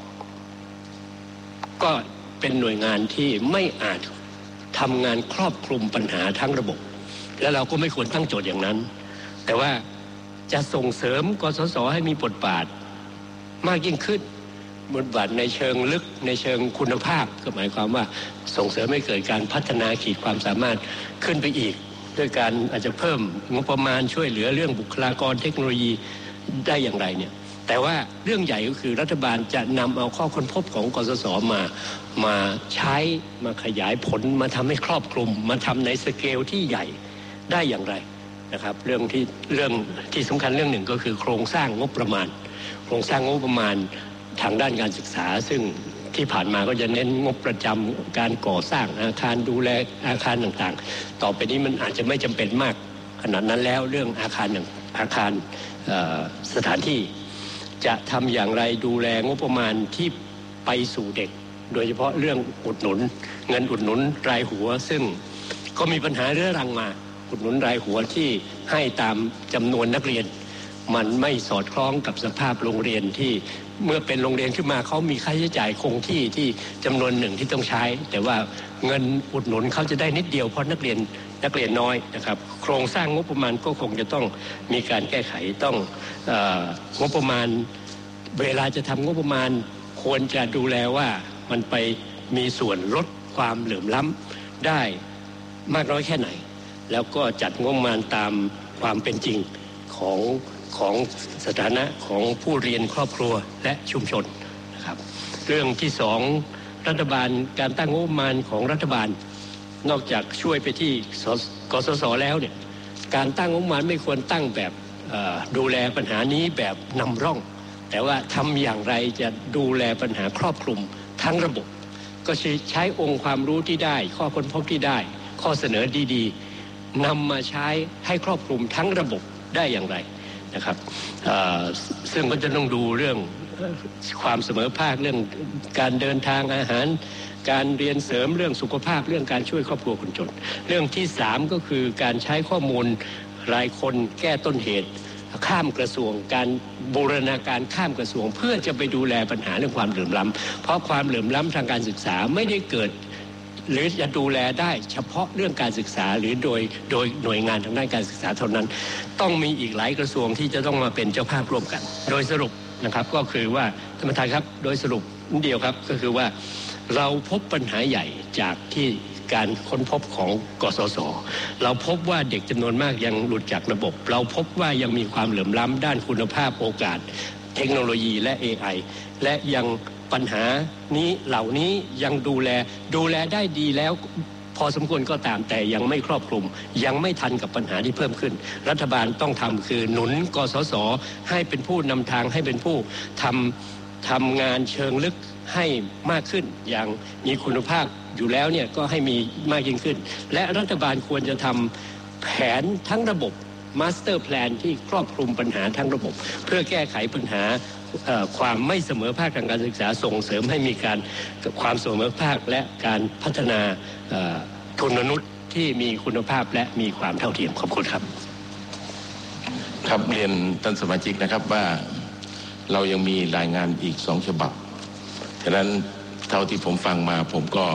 ก็เป็นหน่วยงานที่ไม่อาจทำงานครอบคลุมปัญหาทั้งระบบและเราก็ไม่ควรตั้งโจทย์อย่างนั้นแต่ว่าจะส่งเสริมกสศให้มีบทบาทมากยิ่งขึ้นบทบาทในเชิงลึกในเชิงคุณภาพก็หมายความว่าส่งเสริมให้เกิดการพัฒนาขีดความสามารถขึ้นไปอีกด้วยการอาจจะเพิ่มงบประมาณช่วยเหลือเรื่องบุคลากรเทคโนโลยีได้อย่างไรเนี่ยแต่ว่าเรื่องใหญ่ก็คือรัฐบาลจะนำเอาข้อค้นพบของกสศมามาใช้มาขยายผลมาทำให้ครอบคลุมมาทำในสเกลที่ใหญ่ได้อย่างไรนะครับเรื่องที่เรื่องที่สำคัญเรื่องหนึ่งก็คือโครงสร้างงบประมาณโครงสร้างงบประมาณทางด้านการศึกษาซึ่งที่ผ่านมาก็จะเน้นงบประจำการก่อสร้างอาคารดูแลอาคารต่างๆต่อไปนี้มันอาจจะไม่จำเป็นมากขนาดนั้นแล้วเรื่องอาคารอย่างอาคารสถานที่จะทำอย่างไรดูแลงบประมาณที่ไปสู่เด็กโดยเฉพาะเรื่องอุดหนุนเงินอุดหนุนรายหัวซึ่งก็มีปัญหาเรื้อรังมาอุดหนุนรายหัวที่ให้ตามจำนวนนักเรียนมันไม่สอดคล้องกับสภาพโรงเรียนที่เมื่อเป็นโรงเรียนขึ้นมาเขามีค่าใช้จ่ายคงที่ที่จำนวนหนึ่งที่ต้องใช้แต่ว่าเงินอุดหนุนเขาจะได้นิดเดียวเพราะนักเรียนนักเรียนน้อยนะครับโครงสร้างงบประมาณก็คงจะต้องมีการแก้ไขต้องเอ่องบประมาณเวลาจะทำงบประมาณควรจะดูแลว่ามันไปมีส่วนลดความเหลื่อมล้ำได้มากน้อยแค่ไหนแล้วก็จัดงบประมาณตามความเป็นจริงของของสถานะของผู้เรียนครอบครัวและชุมชนนะครับเรื่องที่สองรัฐบาลการตั้งงบประมาณของรัฐบาลนอกจากช่วยไปที่กสศแล้วเนี่ยการตั้งงบประมาณไม่ควรตั้งแบบดูแลปัญหานี้แบบนำร่องแต่ว่าทำอย่างไรจะดูแลปัญหาครอบคลุมทั้งระบบก็ใช้องค์ความรู้ที่ได้ข้อค้นพบที่ได้ข้อเสนอดีๆนำมาใช้ให้ครอบคลุมทั้งระบบได้อย่างไรนะครับซึ่งก็จะต้องดูเรื่องความเสมอภาคเรื่องการเดินทางอาหารการเรียนเสริมเรื่องสุขภาพเรื่องการช่วยครอบครัวคนจนเรื่องที่สามก็คือการใช้ข้อมูลรายคนแก้ต้นเหตุข้ามกระทรวงการบูรณาการข้ามกระทรวงเพื่อจะไปดูแลปัญหาเรื่องความเหลื่อมล้ำเพราะความเหลื่อมล้ำทางการศึกษาไม่ได้เกิดหรือจะดูแลได้เฉพาะเรื่องการศึกษาหรือโดยโดยหน่วยงานทางด้านการศึกษาเท่านั้นต้องมีอีกหลายกระทรวงที่จะต้องมาเป็นเจ้าภาพร่วมกันโดยสรุปนะครับก็คือว่าท่านประธานครับโดยสรุปนิดเดียวครับก็คือว่าเราพบปัญหาใหญ่จากที่การค้นพบของกสศเราพบว่าเด็กจำนวนมากยังหลุดจากระบบเราพบว่ายังมีความเหลื่อมล้ำด้านคุณภาพโอกาสเทคโนโลยีและ เอ ไอ และยังปัญหานี้เหล่านี้ยังดูแลดูแลได้ดีแล้วพอสมควรก็ตามแต่ยังไม่ครอบคลุมยังไม่ทันกับปัญหาที่เพิ่มขึ้นรัฐบาลต้องทำคือหนุนกสศให้เป็นผู้นำทางให้เป็นผู้ทำทำงานเชิงลึกให้มากขึ้นอย่างมีคุณภาพอยู่แล้วเนี่ยก็ให้มีมากยิ่งขึ้นและรัฐบาลควรจะทำแผนทั้งระบบมาสเตอร์แพลนที่ครอบคลุมปัญหาทั้งระบบเพื่อแก้ไขปัญหาความไม่เสมอภาคทางการศึกษาส่งเสริมให้มีการความเสมอภาคและการพัฒนาทุนมนุษย์ที่มีคุณภาพและมีความเท่าเทียมขอบคุณครับครับเรียนท่านสมาชิกนะครับว่าเรายังมีรายงานอีกสองฉบับฉะนั้นเท่าที่ผมฟังมาผมก็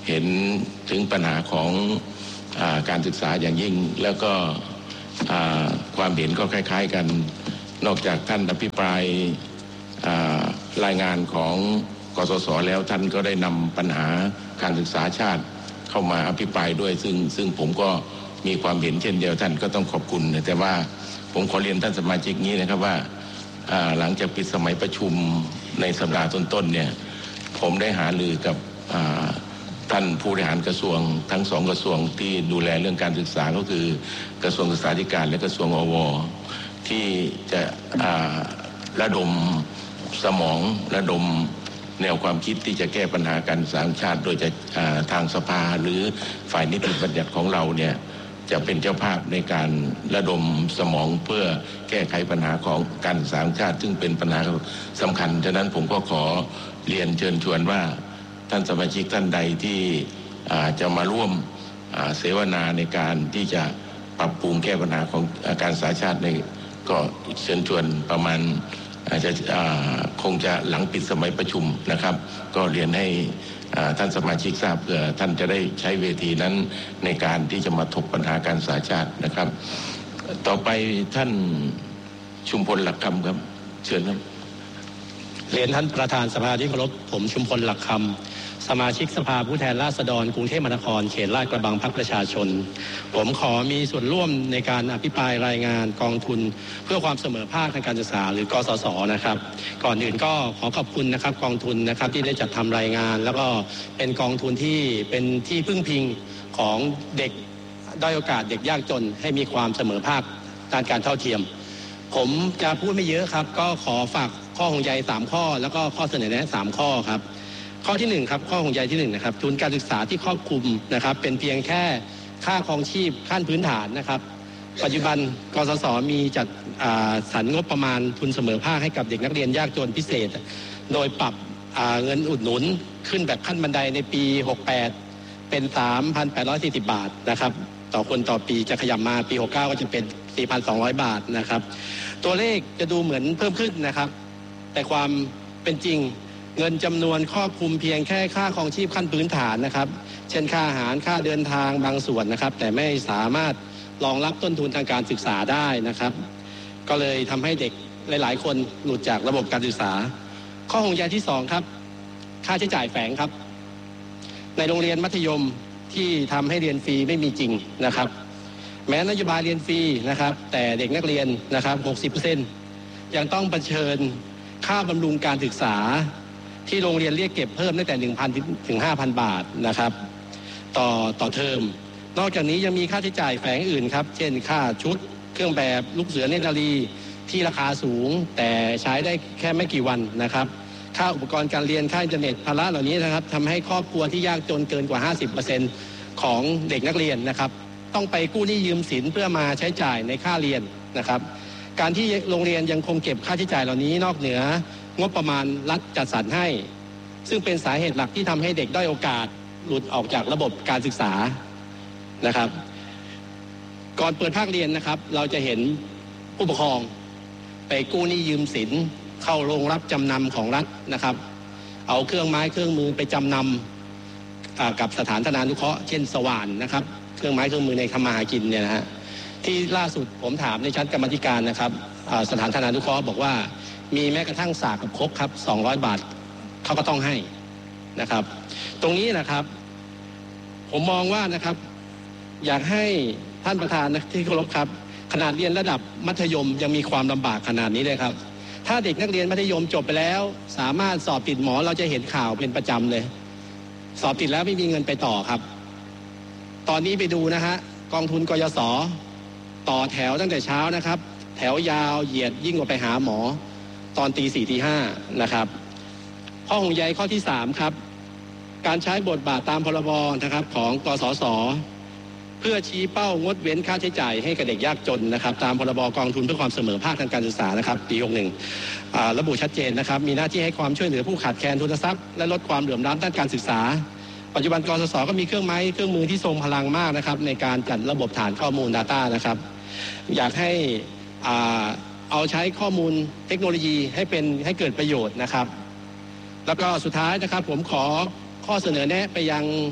เห็นถึงปัญหาของอ่าการศึกษาอย่างยิ่งแล้วก็อ่าความเห็นก็คล้ายๆกันนอกจากท่านอภิปรายรายงานของกสศแล้วท่านก็ได้นำปัญหาการศึกษาชาติเข้ามาอภิปรายด้วยซึ่งซึ่งผมก็มีความเห็นเช่นเดียวท่านก็ต้องขอบคุณแต่ว่าผมขอเรียนท่านสมาชิกนี้นะครับว่าหลังจากปิดสมัยประชุมในสัปดาห์ต้นๆเนี่ยผมได้หารือกับท่านผู้บริหารกระทรวงทั้งสองกระทรวงที่ดูแลเรื่องการศึกษาก็คือกระทรวงศึกษาธิการและกระทรวงอวที่จะระดมสมองระดมแนวความคิดที่จะแก้ปัญหาการศึกษาชาติโดยจะทางสภาหรือฝ่ายนิติบัญญัติของเราเนี่ยจะเป็นเจ้าภาพในการระดมสมองเพื่อแก้ไขปัญหาของการศึกษาชาติซึ่งเป็นปัญหาสำคัญฉะนั้นผมก็ขอเรียนเชิญชวนว่าท่านสมาชิกท่านใดที่จะมาร่วมเสวนาในการที่จะปรับปรุงแก้ปัญหาของการศึกษาชาติในก็เชิญชวนประมาณอาจจะคงจะหลังปิดสมัยประชุมนะครับก็เรียนให้ท่านสมาชิกทราบเพื่อท่านจะได้ใช้เวทีนั้นในการที่จะมาถกปัญหาการศึกษาชาตินะครับต่อไปท่านชุมพลหลักคำครับเชิญครับเรียนท่านประธานสภาที่เคารพผมชุมพลหลักคำสมาชิกสภาผู้แทนราษฎรกรุงเทพมหานครเขตลาดกระบังพรรคประชาชนผมขอมีส่วนร่วมในการอภิปรายรายงานกองทุนเพื่อความเสมอภาคทางการศึกษาหรือกสศนะครับก่อนอื่นก็ขอขอบคุณนะครับกองทุนนะครับที่ได้จัดทำรายงานแล้วก็เป็นกองทุนที่เป็นที่พึ่งพิงของเด็กด้อยโอกาสเด็กยากจนให้มีความเสมอภาคด้านการเท่าเทียมผมจะพูดไม่เยอะครับก็ขอฝากข้อห่วงใยสามข้อแล้วก็ข้อเสนอแนะสามข้อครับข้อที่หนึ่งครับข้อห่วงใยที่หนึ่งนะครับทุนการศึกษาที่ครอบคลุมนะครับเป็นเพียงแค่ค่าครองชีพขั้นพื้นฐานนะครับปัจจุบันกสศมีจัดสรรงบประมาณทุนเสมอภาคให้กับเด็กนักเรียนยากจนพิเศษโดยปรับเงินอุดหนุนขึ้นแบบขั้นบันไดในปีหกสิบแปดเป็น สามพันแปดร้อยสี่สิบ บาทนะครับต่อคนต่อปีจะขยับมาปีหกสิบเก้าก็จะเป็น สี่พันสองร้อย บาทนะครับตัวเลขจะดูเหมือนเพิ่มขึ้นนะครับแต่ความเป็นจริงเงินจำนวนครอบคลุมเพียงแค่ค่าครองชีพขั้นพื้นฐานนะครับเช่นค่าอาหารค่าเดินทางบางส่วนนะครับแต่ไม่สามารถรองรับต้นทุนทางการศึกษาได้นะครับก็เลยทำให้เด็กหลายๆคนหลุดจากระบบการศึกษาข้อห่วงใยที่สองครับค่าใช้จ่ายแฝงครับในโรงเรียนมัธยมที่ทำให้เรียนฟรีไม่มีจริงนะครับแม้นโยบายเรียนฟรีนะครับแต่เด็กนักเรียนนะครับ หกสิบเปอร์เซ็นต์ ยังต้องเผชิญค่าบำรุงการศึกษาที่โรงเรียนเรียกเก็บเพิ่มตั้งแต่ หนึ่งพัน ถึง ห้าพัน บาทนะครับต่อต่อเทอมนอกจากนี้ยังมีค่าใช้จ่ายแฝงอื่นครับเช่นค่าชุดเครื่องแบบลูกเสือเนตรนารีที่ราคาสูงแต่ใช้ได้แค่ไม่กี่วันนะครับค่าอุปกรณ์การเรียนค่าอินเทอร์เน็ตภาระเหล่านี้นะครับทำให้ครอบครัวที่ยากจนเกินกว่า ห้าสิบเปอร์เซ็นต์ ของเด็กนักเรียนนะครับต้องไปกู้หนี้ยืมสินเพื่อมาใช้จ่ายในค่าเรียนนะครับการที่โรงเรียนยังคงเก็บค่าใช้จ่ายเหล่านี้นอกเหนืองบประมาณรัฐจัดสรรให้ซึ่งเป็นสาเหตุหลักที่ทำให้เด็กด้อยโอกาสหลุดออกจากระบบการศึกษานะครับก่อนเปิดภาคเรียนนะครับเราจะเห็นผู้ปกครองไปกู้หนี้ยืมสินเข้าโรงรับจำนำของรัฐนะครับเอาเครื่องไม้เครื่องมือไปจำนำกับสถานธนานุเคราะห์เช่นสว่านนะครับเครื่องไม้เครื่องมือในทำมาหากินเนี่ยนะฮะที่ล่าสุดผมถามในชั้นกรรมธิการนะครับสถานธนานุเคราะห์บอกว่ามีแม้กระทั่งสากกับครกครับสองร้อยบาทเขาก็ต้องให้นะครับตรงนี้นะครับผมมองว่านะครับอยากให้ท่านประธานนะที่เคารพครับขนาดเรียนระดับมัธยมยังมีความลำบากขนาดนี้เลยครับถ้าเด็กนักเรียนมัธยมจบไปแล้วสามารถสอบติดหมอเราจะเห็นข่าวเป็นประจำเลยสอบติดแล้วไม่มีเงินไปต่อครับตอนนี้ไปดูนะฮะกองทุนกยศต่อแถวตั้งแต่เช้านะครับแถวยาวเหยียดยิ่งกว่าไปหาหมอตอนตีสี่ตีห้านะครับข้อห่วงใยข้อที่สามครับการใช้บทบาทตามพรบนะครับของกสศเพื่อชี้เป้างดเว้นค่าใช้จ่ายให้กับเด็กยากจนนะครับตามพรบกองทุนเพื่อความเสมอภาคทางการศึกษานะครับปีหกสิบเอ็ดอ่าระบุชัดเจนนะครับมีหน้าที่ให้ความช่วยเหลือผู้ขาดแคลนทุนทรัพย์และลดความเหลื่อมล้ำด้านการศึกษาปัจจุบันกสศก็มีเครื่องไม้เครื่องมือที่ทรงพลังมากนะครับในการจัดระบบฐานข้อมูล Data นะครับอยากให้อ่าเอาใช้ข้อมูลเทคโนโลยีให้เป็นให้เกิดประโยชน์นะครับแล้วก็สุดท้ายนะครับผมขอข้อเสนอแนะไปยัง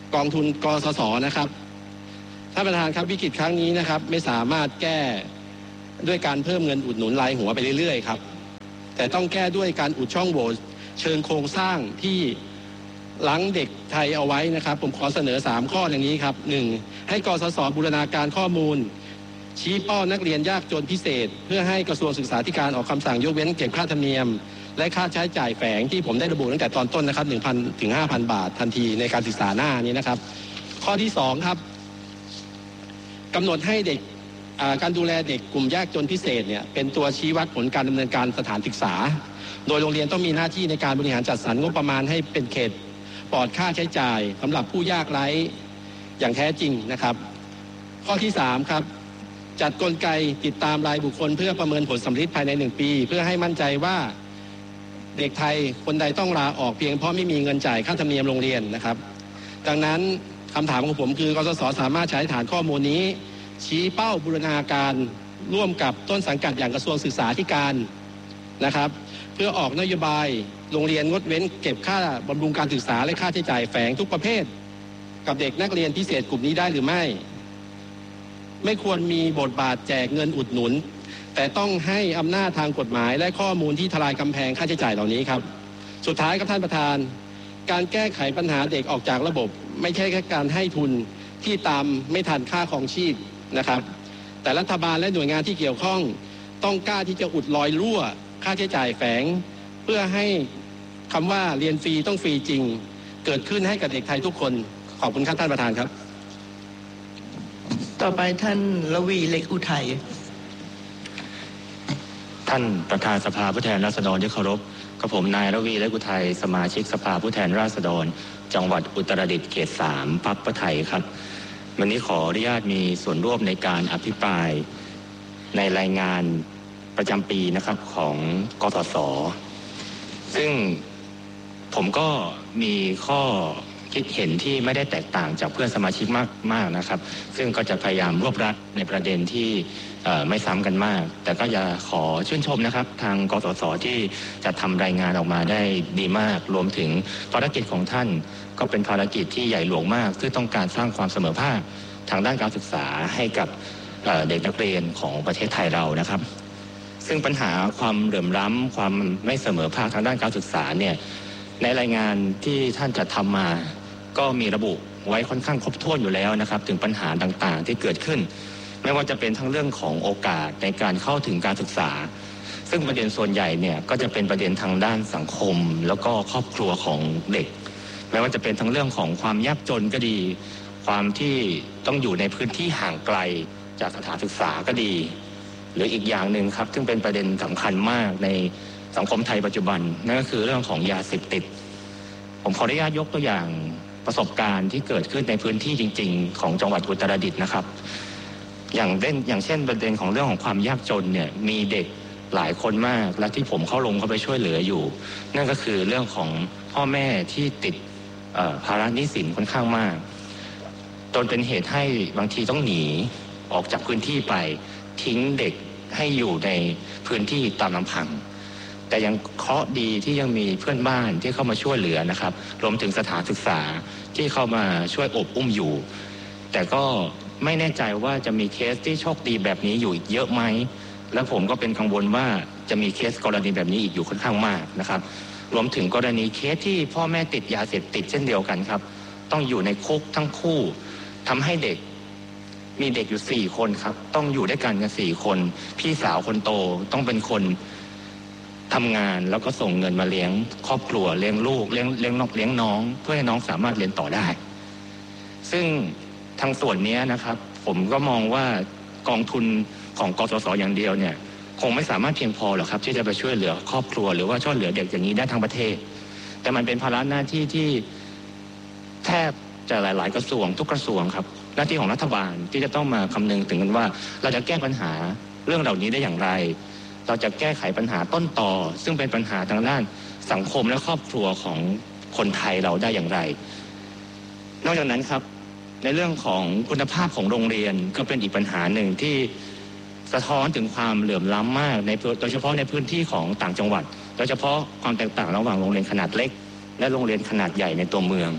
กองทุนกสศนะครับท่านประธานครับวิกฤตครั้งนี้นะครับไม่สามารถแก้ด้วยการเพิ่มเงินอุดหนุนรายหัวไปเรื่อยๆครับแต่ต้องแก้ด้วยการอุดช่องโหว่เชิงโครงสร้างที่ล้างเด็กไทยเอาไว้นะครับผมขอเสนอสามข้ออย่างนี้ครับหนึ่งให้กสศบูรณาการข้อมูลชี้เป้านักเรียนยากจนพิเศษเพื่อให้กระทรวงศึกษาธิการออกคำสั่งยกเว้นเก็บค่าธรรมเนียมและค่าใช้จ่ายแฝงที่ผมได้ระบุตั้งแต่ตอนต้นนะครับ หนึ่งพัน ถึง ห้าพัน บาททันทีในการศึกษาหน้านี้นะครับข้อที่สองครับกำหนดให้เด็กการดูแลเด็กกลุ่มยากจนพิเศษเนี่ยเป็นตัวชี้วัดผลการดำเนินการสถานศึกษาโดยโรงเรียนต้องมีหน้าที่ในการบริหารจัดสรรงบประมาณให้เป็นเขตปลอดค่าใช้จ่ายสำหรับผู้ยากไร้อย่างแท้จริงนะครับข้อที่สามครับจัดกลไกติดตามรายบุคคลเพื่อประเมินผลสำลิดภายในหนึ่งปีเพื่อให้มั่นใจว่าเด็กไทยคนใดต้องลาออกเพียงเพราะไม่มีเงินจ่ายค่าธรรมเนียมโรงเรียนนะครับดังนั้นคำถามของผมคือกสศสามารถใช้ฐานข้อมูลนี้ชี้เป้าบูรณาการร่วมกับต้นสังกัดอย่างกระทรวงศึกษาธิการนะครับเพื่อออกนโยบายโรงเรียนงดเว้นเก็บค่าบำรุงการศึกษาและค่าใช้จ่ายแฝงทุกประเภทกับเด็กนักเรียนพิเศษกลุ่มนี้ได้หรือไม่ไม่ควรมีบทบาทแจกเงินอุดหนุนแต่ต้องให้อำนาจทางกฎหมายและข้อมูลที่ทลายกำแพงค่าใช้จ่ายเหล่านี้ครับสุดท้ายครับท่านประธานการแก้ไขปัญหาเด็กออกจากระบบไม่ใช่แค่การให้ทุนที่ตามไม่ทันค่าครองชีพนะครับแต่รัฐบาลและหน่วยงานที่เกี่ยวข้องต้องกล้าที่จะอุดรอยรั่วค่าใช้จ่ายแฝงเพื่อให้คำว่าเรียนฟรีต้องฟรีจริงเกิดขึ้นให้กับเด็กไทยทุกคนขอบคุณครับท่านประธานครับต่อไปท่านระวีเล็กอุทัยท่านประธานสภาผู้แทนราษฎรที่เคารพกับผมนายระวีเล็กอุทัยสมาชิกสภาผู้แทนราษฎรจังหวัดอุตรดิตถ์เขตสามพรรคเพื่อไทยครับวันนี้ขออนุญาตมีส่วนร่วมในการอภิปรายในรายงานประจำปีนะครับของกสศซึ่งผมก็มีข้อคิดเห็นที่ไม่ได้แตกต่างจากเพื่อนสมาชิกมากมากนะครับซึ่งก็จะพยายามรวบรัดในประเด็นที่ไม่ซ้ำกันมากแต่ก็จะขอชื่นชมนะครับทางกสศที่จะทำรายงานออกมาได้ดีมากรวมถึงภารกิจของท่านก็เป็นภารกิจที่ใหญ่หลวงมากซึ่งต้องการสร้างความเสมอภาคทางด้านการศึกษาให้กับเด็กนักเรียนของประเทศไทยเรานะครับซึ่งปัญหาความเหลื่อมล้ำความไม่เสมอภาคทางด้านการศึกษาเนี่ยในรายงานที่ท่านจะทำมาก็มีระบุไว้ค่อนข้างครบถ้วนอยู่แล้วนะครับถึงปัญหาต่างๆที่เกิดขึ้นไม่ว่าจะเป็นทั้งเรื่องของโอกาสในการเข้าถึงการศึกษาซึ่งประเด็นส่วนใหญ่เนี่ยก็จะเป็นประเด็นทางด้านสังคมแล้วก็ครอบครัวของเด็กไม่ว่าจะเป็นทั้งเรื่องของความยากจนก็ดีความที่ต้องอยู่ในพื้นที่ห่างไกลจากสถานศึกษาก็ดีหรืออีกอย่างหนึ่งครับซึ่งเป็นประเด็นสำคัญมากในสังคมไทยปัจจุบันนั่นก็คือเรื่องของยาเสพติดผมขออนุญาตยกตัวอย่างประสบการณ์ที่เกิดขึ้นในพื้นที่จริงๆของจังหวัดอุตรดิตถ์นะครับอย่างเด่นอย่างเช่นประเด็นของเรื่องของความยากจนเนี่ยมีเด็กหลายคนมากและที่ผมเข้าลงเข้าไปช่วยเหลืออยู่นั่นก็คือเรื่องของพ่อแม่ที่ติดภาระหนี้สินค่อนข้างมากจนเป็นเหตุให้บางทีต้องหนีออกจากพื้นที่ไปทิ้งเด็กให้อยู่ในพื้นที่ตามลำพังแต่ยังเคราะห์ดีที่ยังมีเพื่อนบ้านที่เข้ามาช่วยเหลือนะครับรวมถึงสถานศึกษาที่เข้ามาช่วยอบอุ้มอยู่แต่ก็ไม่แน่ใจว่าจะมีเคสที่โชคดีแบบนี้อยู่อีกเยอะไหมและผมก็เป็นกังวลว่าจะมีเคสกรณีแบบนี้อีกอยู่ค่อนข้างมากนะครับรวมถึงกรณีเคสที่พ่อแม่ติดยาเสพติดเช่นเดียวกันครับต้องอยู่ในคุกทั้งคู่ทำให้เด็กมีเด็กอยู่สี่คนครับต้องอยู่ด้วยกันกันสี่คนพี่สาวคนโตต้องเป็นคนทำงานแล้วก็ส่งเงินมาเลี้ยงครอบครัวเลี้ยงลูกเลี้ยงเลี้ยงน้องเลี้ยงน้องเพื่อให้น้องสามารถเรียนต่อได้ซึ่งทางส่วนนี้นะครับผมก็มองว่ากองทุนของกสศอย่างเดียวเนี่ยคงไม่สามารถเพียงพอหรอกครับที่จะไปช่วยเหลือครอบครัวหรือว่าช่วยเหลือเด็กอย่างนี้ได้ทั้งประเทศแต่มันเป็นภาระหน้าที่ที่แทบจะหลายๆกระทรวงทุกกระทรวงครับหน้าที่ของรัฐบาลที่จะต้องมาคำนึงถึงกันว่าเราจะแก้ปัญหาเรื่องเหล่านี้ได้อย่างไรเราจะแก้ไขปัญหาต้นตอซึ่งเป็นปัญหาทางด้านสังคมและครอบครัวของคนไทยเราได้อย่างไรนอกจากนั้นครับในเรื่องของคุณภาพของโรงเรียนก็เป็นอีกปัญหาหนึ่งที่สะท้อนถึงความเหลื่อมล้ำมากในโดยเฉพาะในพื้นที่ของต่างจังหวัดโดยเฉพาะความแตกต่างระหว่างโรงเรียนขนาดเล็กและโรงเรียนขนาดใหญ่ในตัวเมือง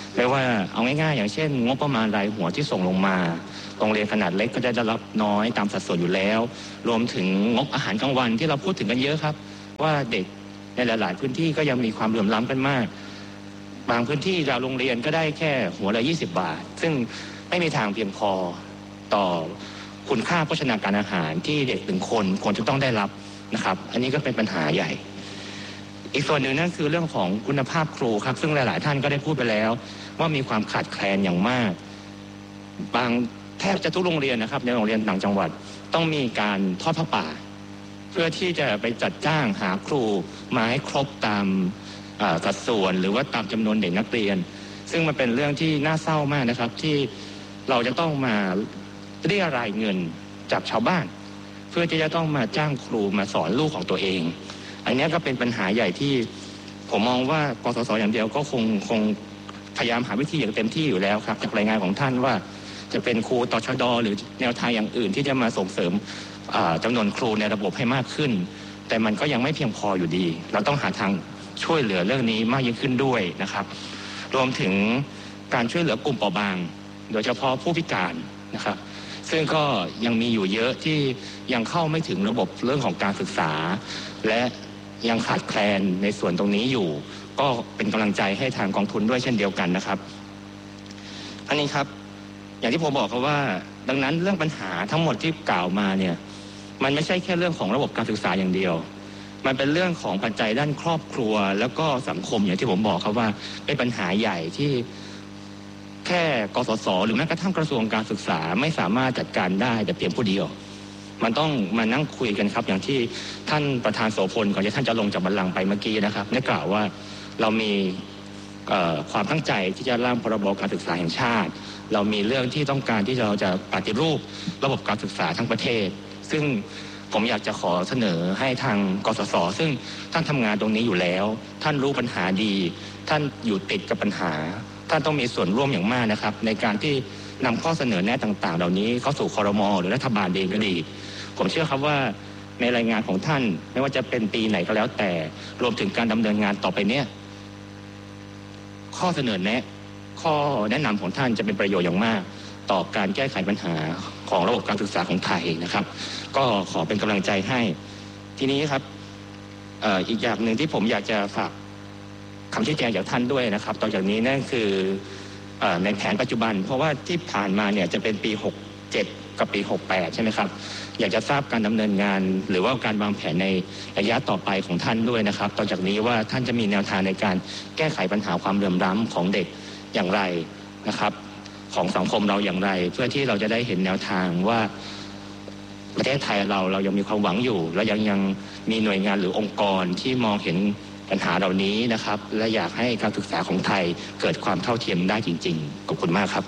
ไม่ว่าเอาง่ายๆอย่างเช่นงบประมาณรายหัวที่ส่งลงมาโรงเรียนขนาดเล็กก็จะได้รับน้อยตามสัดส่วนอยู่แล้วรวมถึงงบอาหารกลางวันที่เราพูดถึงกันเยอะครับว่าเด็กในหลายๆพื้นที่ก็ยังมีความเหลื่อมล้ำกันมากบางพื้นที่เราโรงเรียนก็ได้แค่หัวละยี่สิบบาทซึ่งไม่มีทางเพียงพอต่อคุณค่าโภชนาการอาหารที่เด็กหนึ่งคนควรจะต้องได้รับนะครับอันนี้ก็เป็นปัญหาใหญ่อีกส่วนหนึ่งนั่นคือเรื่องของคุณภาพครูครับซึ่งหลายๆท่านก็ได้พูดไปแล้วว่ามีความขาดแคลนอย่างมากบางแทบจะทุกโรงเรียนนะครับในโรงเรียนต่างจังหวัดต้องมีการทอดผ้าป่าเพื่อที่จะไปจัดจ้างหาครูมาให้ครบตามสัดส่วนหรือว่าตามจำนวนเด็กนักเรียนซึ่งมันเป็นเรื่องที่น่าเศร้ามากนะครับที่เราจะต้องมาเรียรายเงินจากชาวบ้านเพื่อที่จะต้องมาจ้างครูมาสอนลูกของตัวเองอันนี้ก็เป็นปัญหาใหญ่ที่ผมมองว่ากสศอย่างเดียวก็คงคงพยายามหาวิธีอย่างเต็มที่อยู่แล้วครับจากรายงานของท่านว่าจะเป็นครูตชด.หรือแนวทางอย่างอื่นที่จะมาส่งเสริมจำนวนครูในระบบให้มากขึ้นแต่มันก็ยังไม่เพียงพออยู่ดีเราต้องหาทางช่วยเหลือเรื่องนี้มากยิ่งขึ้นด้วยนะครับรวมถึงการช่วยเหลือกลุ่มเปราะบางโดยเฉพาะผู้พิการนะครับซึ่งก็ยังมีอยู่เยอะที่ยังเข้าไม่ถึงระบบเรื่องของการศึกษาและยังขาดแคลนในส่วนตรงนี้อยู่ก็เป็นกำลังใจให้ทางกองทุนด้วยเช่นเดียวกันนะครับอันนี้ครับอย่างที่ผมบอกครับว่าดังนั้นเรื่องปัญหาทั้งหมดที่กล่าวมาเนี่ยมันไม่ใช่แค่เรื่องของระบบการศึกษาอย่างเดียวมันเป็นเรื่องของปัจจัยด้านครอบครัวแล้วก็สังคมอย่างที่ผมบอกครับว่าเป็นปัญหาใหญ่ที่แค่กสศหรือแม้กระทั่งกระทรวงการศึกษาไม่สามารถจัดการได้แต่เพียงผู้เดียวมันต้องมานั่งคุยกันครับอย่างที่ท่านประธานโสพลก่อนที่ท่านจะลงจากบัลลังก์ไปเมื่อกี้นะครับได้กล่าวว่าเรามีความตั้งใจที่จะร่างพรบการศึกษาแห่งชาติเรามีเรื่องที่ต้องการที่เราจะปฏิรูประบบการศึกษาทั้งประเทศซึ่งผมอยากจะขอเสนอให้ทางกสศซึ่งท่านทำงานตรงนี้อยู่แล้วท่านรู้ปัญหาดีท่านอยู่ติดกับปัญหาท่านต้องมีส่วนร่วมอย่างมากนะครับในการที่นำข้อเสนอแนะต่างๆเหล่านี้เข้าสู่ครม.หรือรัฐบาลเองก็ดีผมเชื่อครับว่าในรายงานของท่านไม่ว่าจะเป็นปีไหนก็แล้วแต่รวมถึงการดำเนินงานต่อไปเนี้ยข้อเสนอแนะข้อแนะนำของท่านจะเป็นประโยชน์อย่างมากต่อการแก้ไขปัญหาของระบบการศึกษาของไทยนะครับก็ขอเป็นกำลังใจให้ทีนี้ครับ เอ่อ อีกอย่างหนึ่งที่ผมอยากจะฝากคำชี้แจงจากท่านด้วยนะครับต่อจากนี้นั่นคือในแผนปัจจุบันเพราะว่าที่ผ่านมาเนี่ยจะเป็นปีหกเจ็ดกับปีหกแปดใช่ไหมครับอยากจะทราบการดำเนินงานหรือว่าการวางแผนในระยะต่อไปของท่านด้วยนะครับต่อจากนี้ว่าท่านจะมีแนวทางในการแก้ไขปัญหาความเหลื่อมล้ำของเด็กอย่างไรนะครับของสังคมเราอย่างไรเพื่อที่เราจะได้เห็นแนวทางว่าประเทศไทยเราเรายังมีความหวังอยู่และยังยังมีหน่วยงานหรือองค์กรที่มองเห็นปัญหาเหล่านี้นะครับและอยากให้การศึกษาของไทยเกิดความเท่าเทียมได้จริงๆขอบคุณมากครับ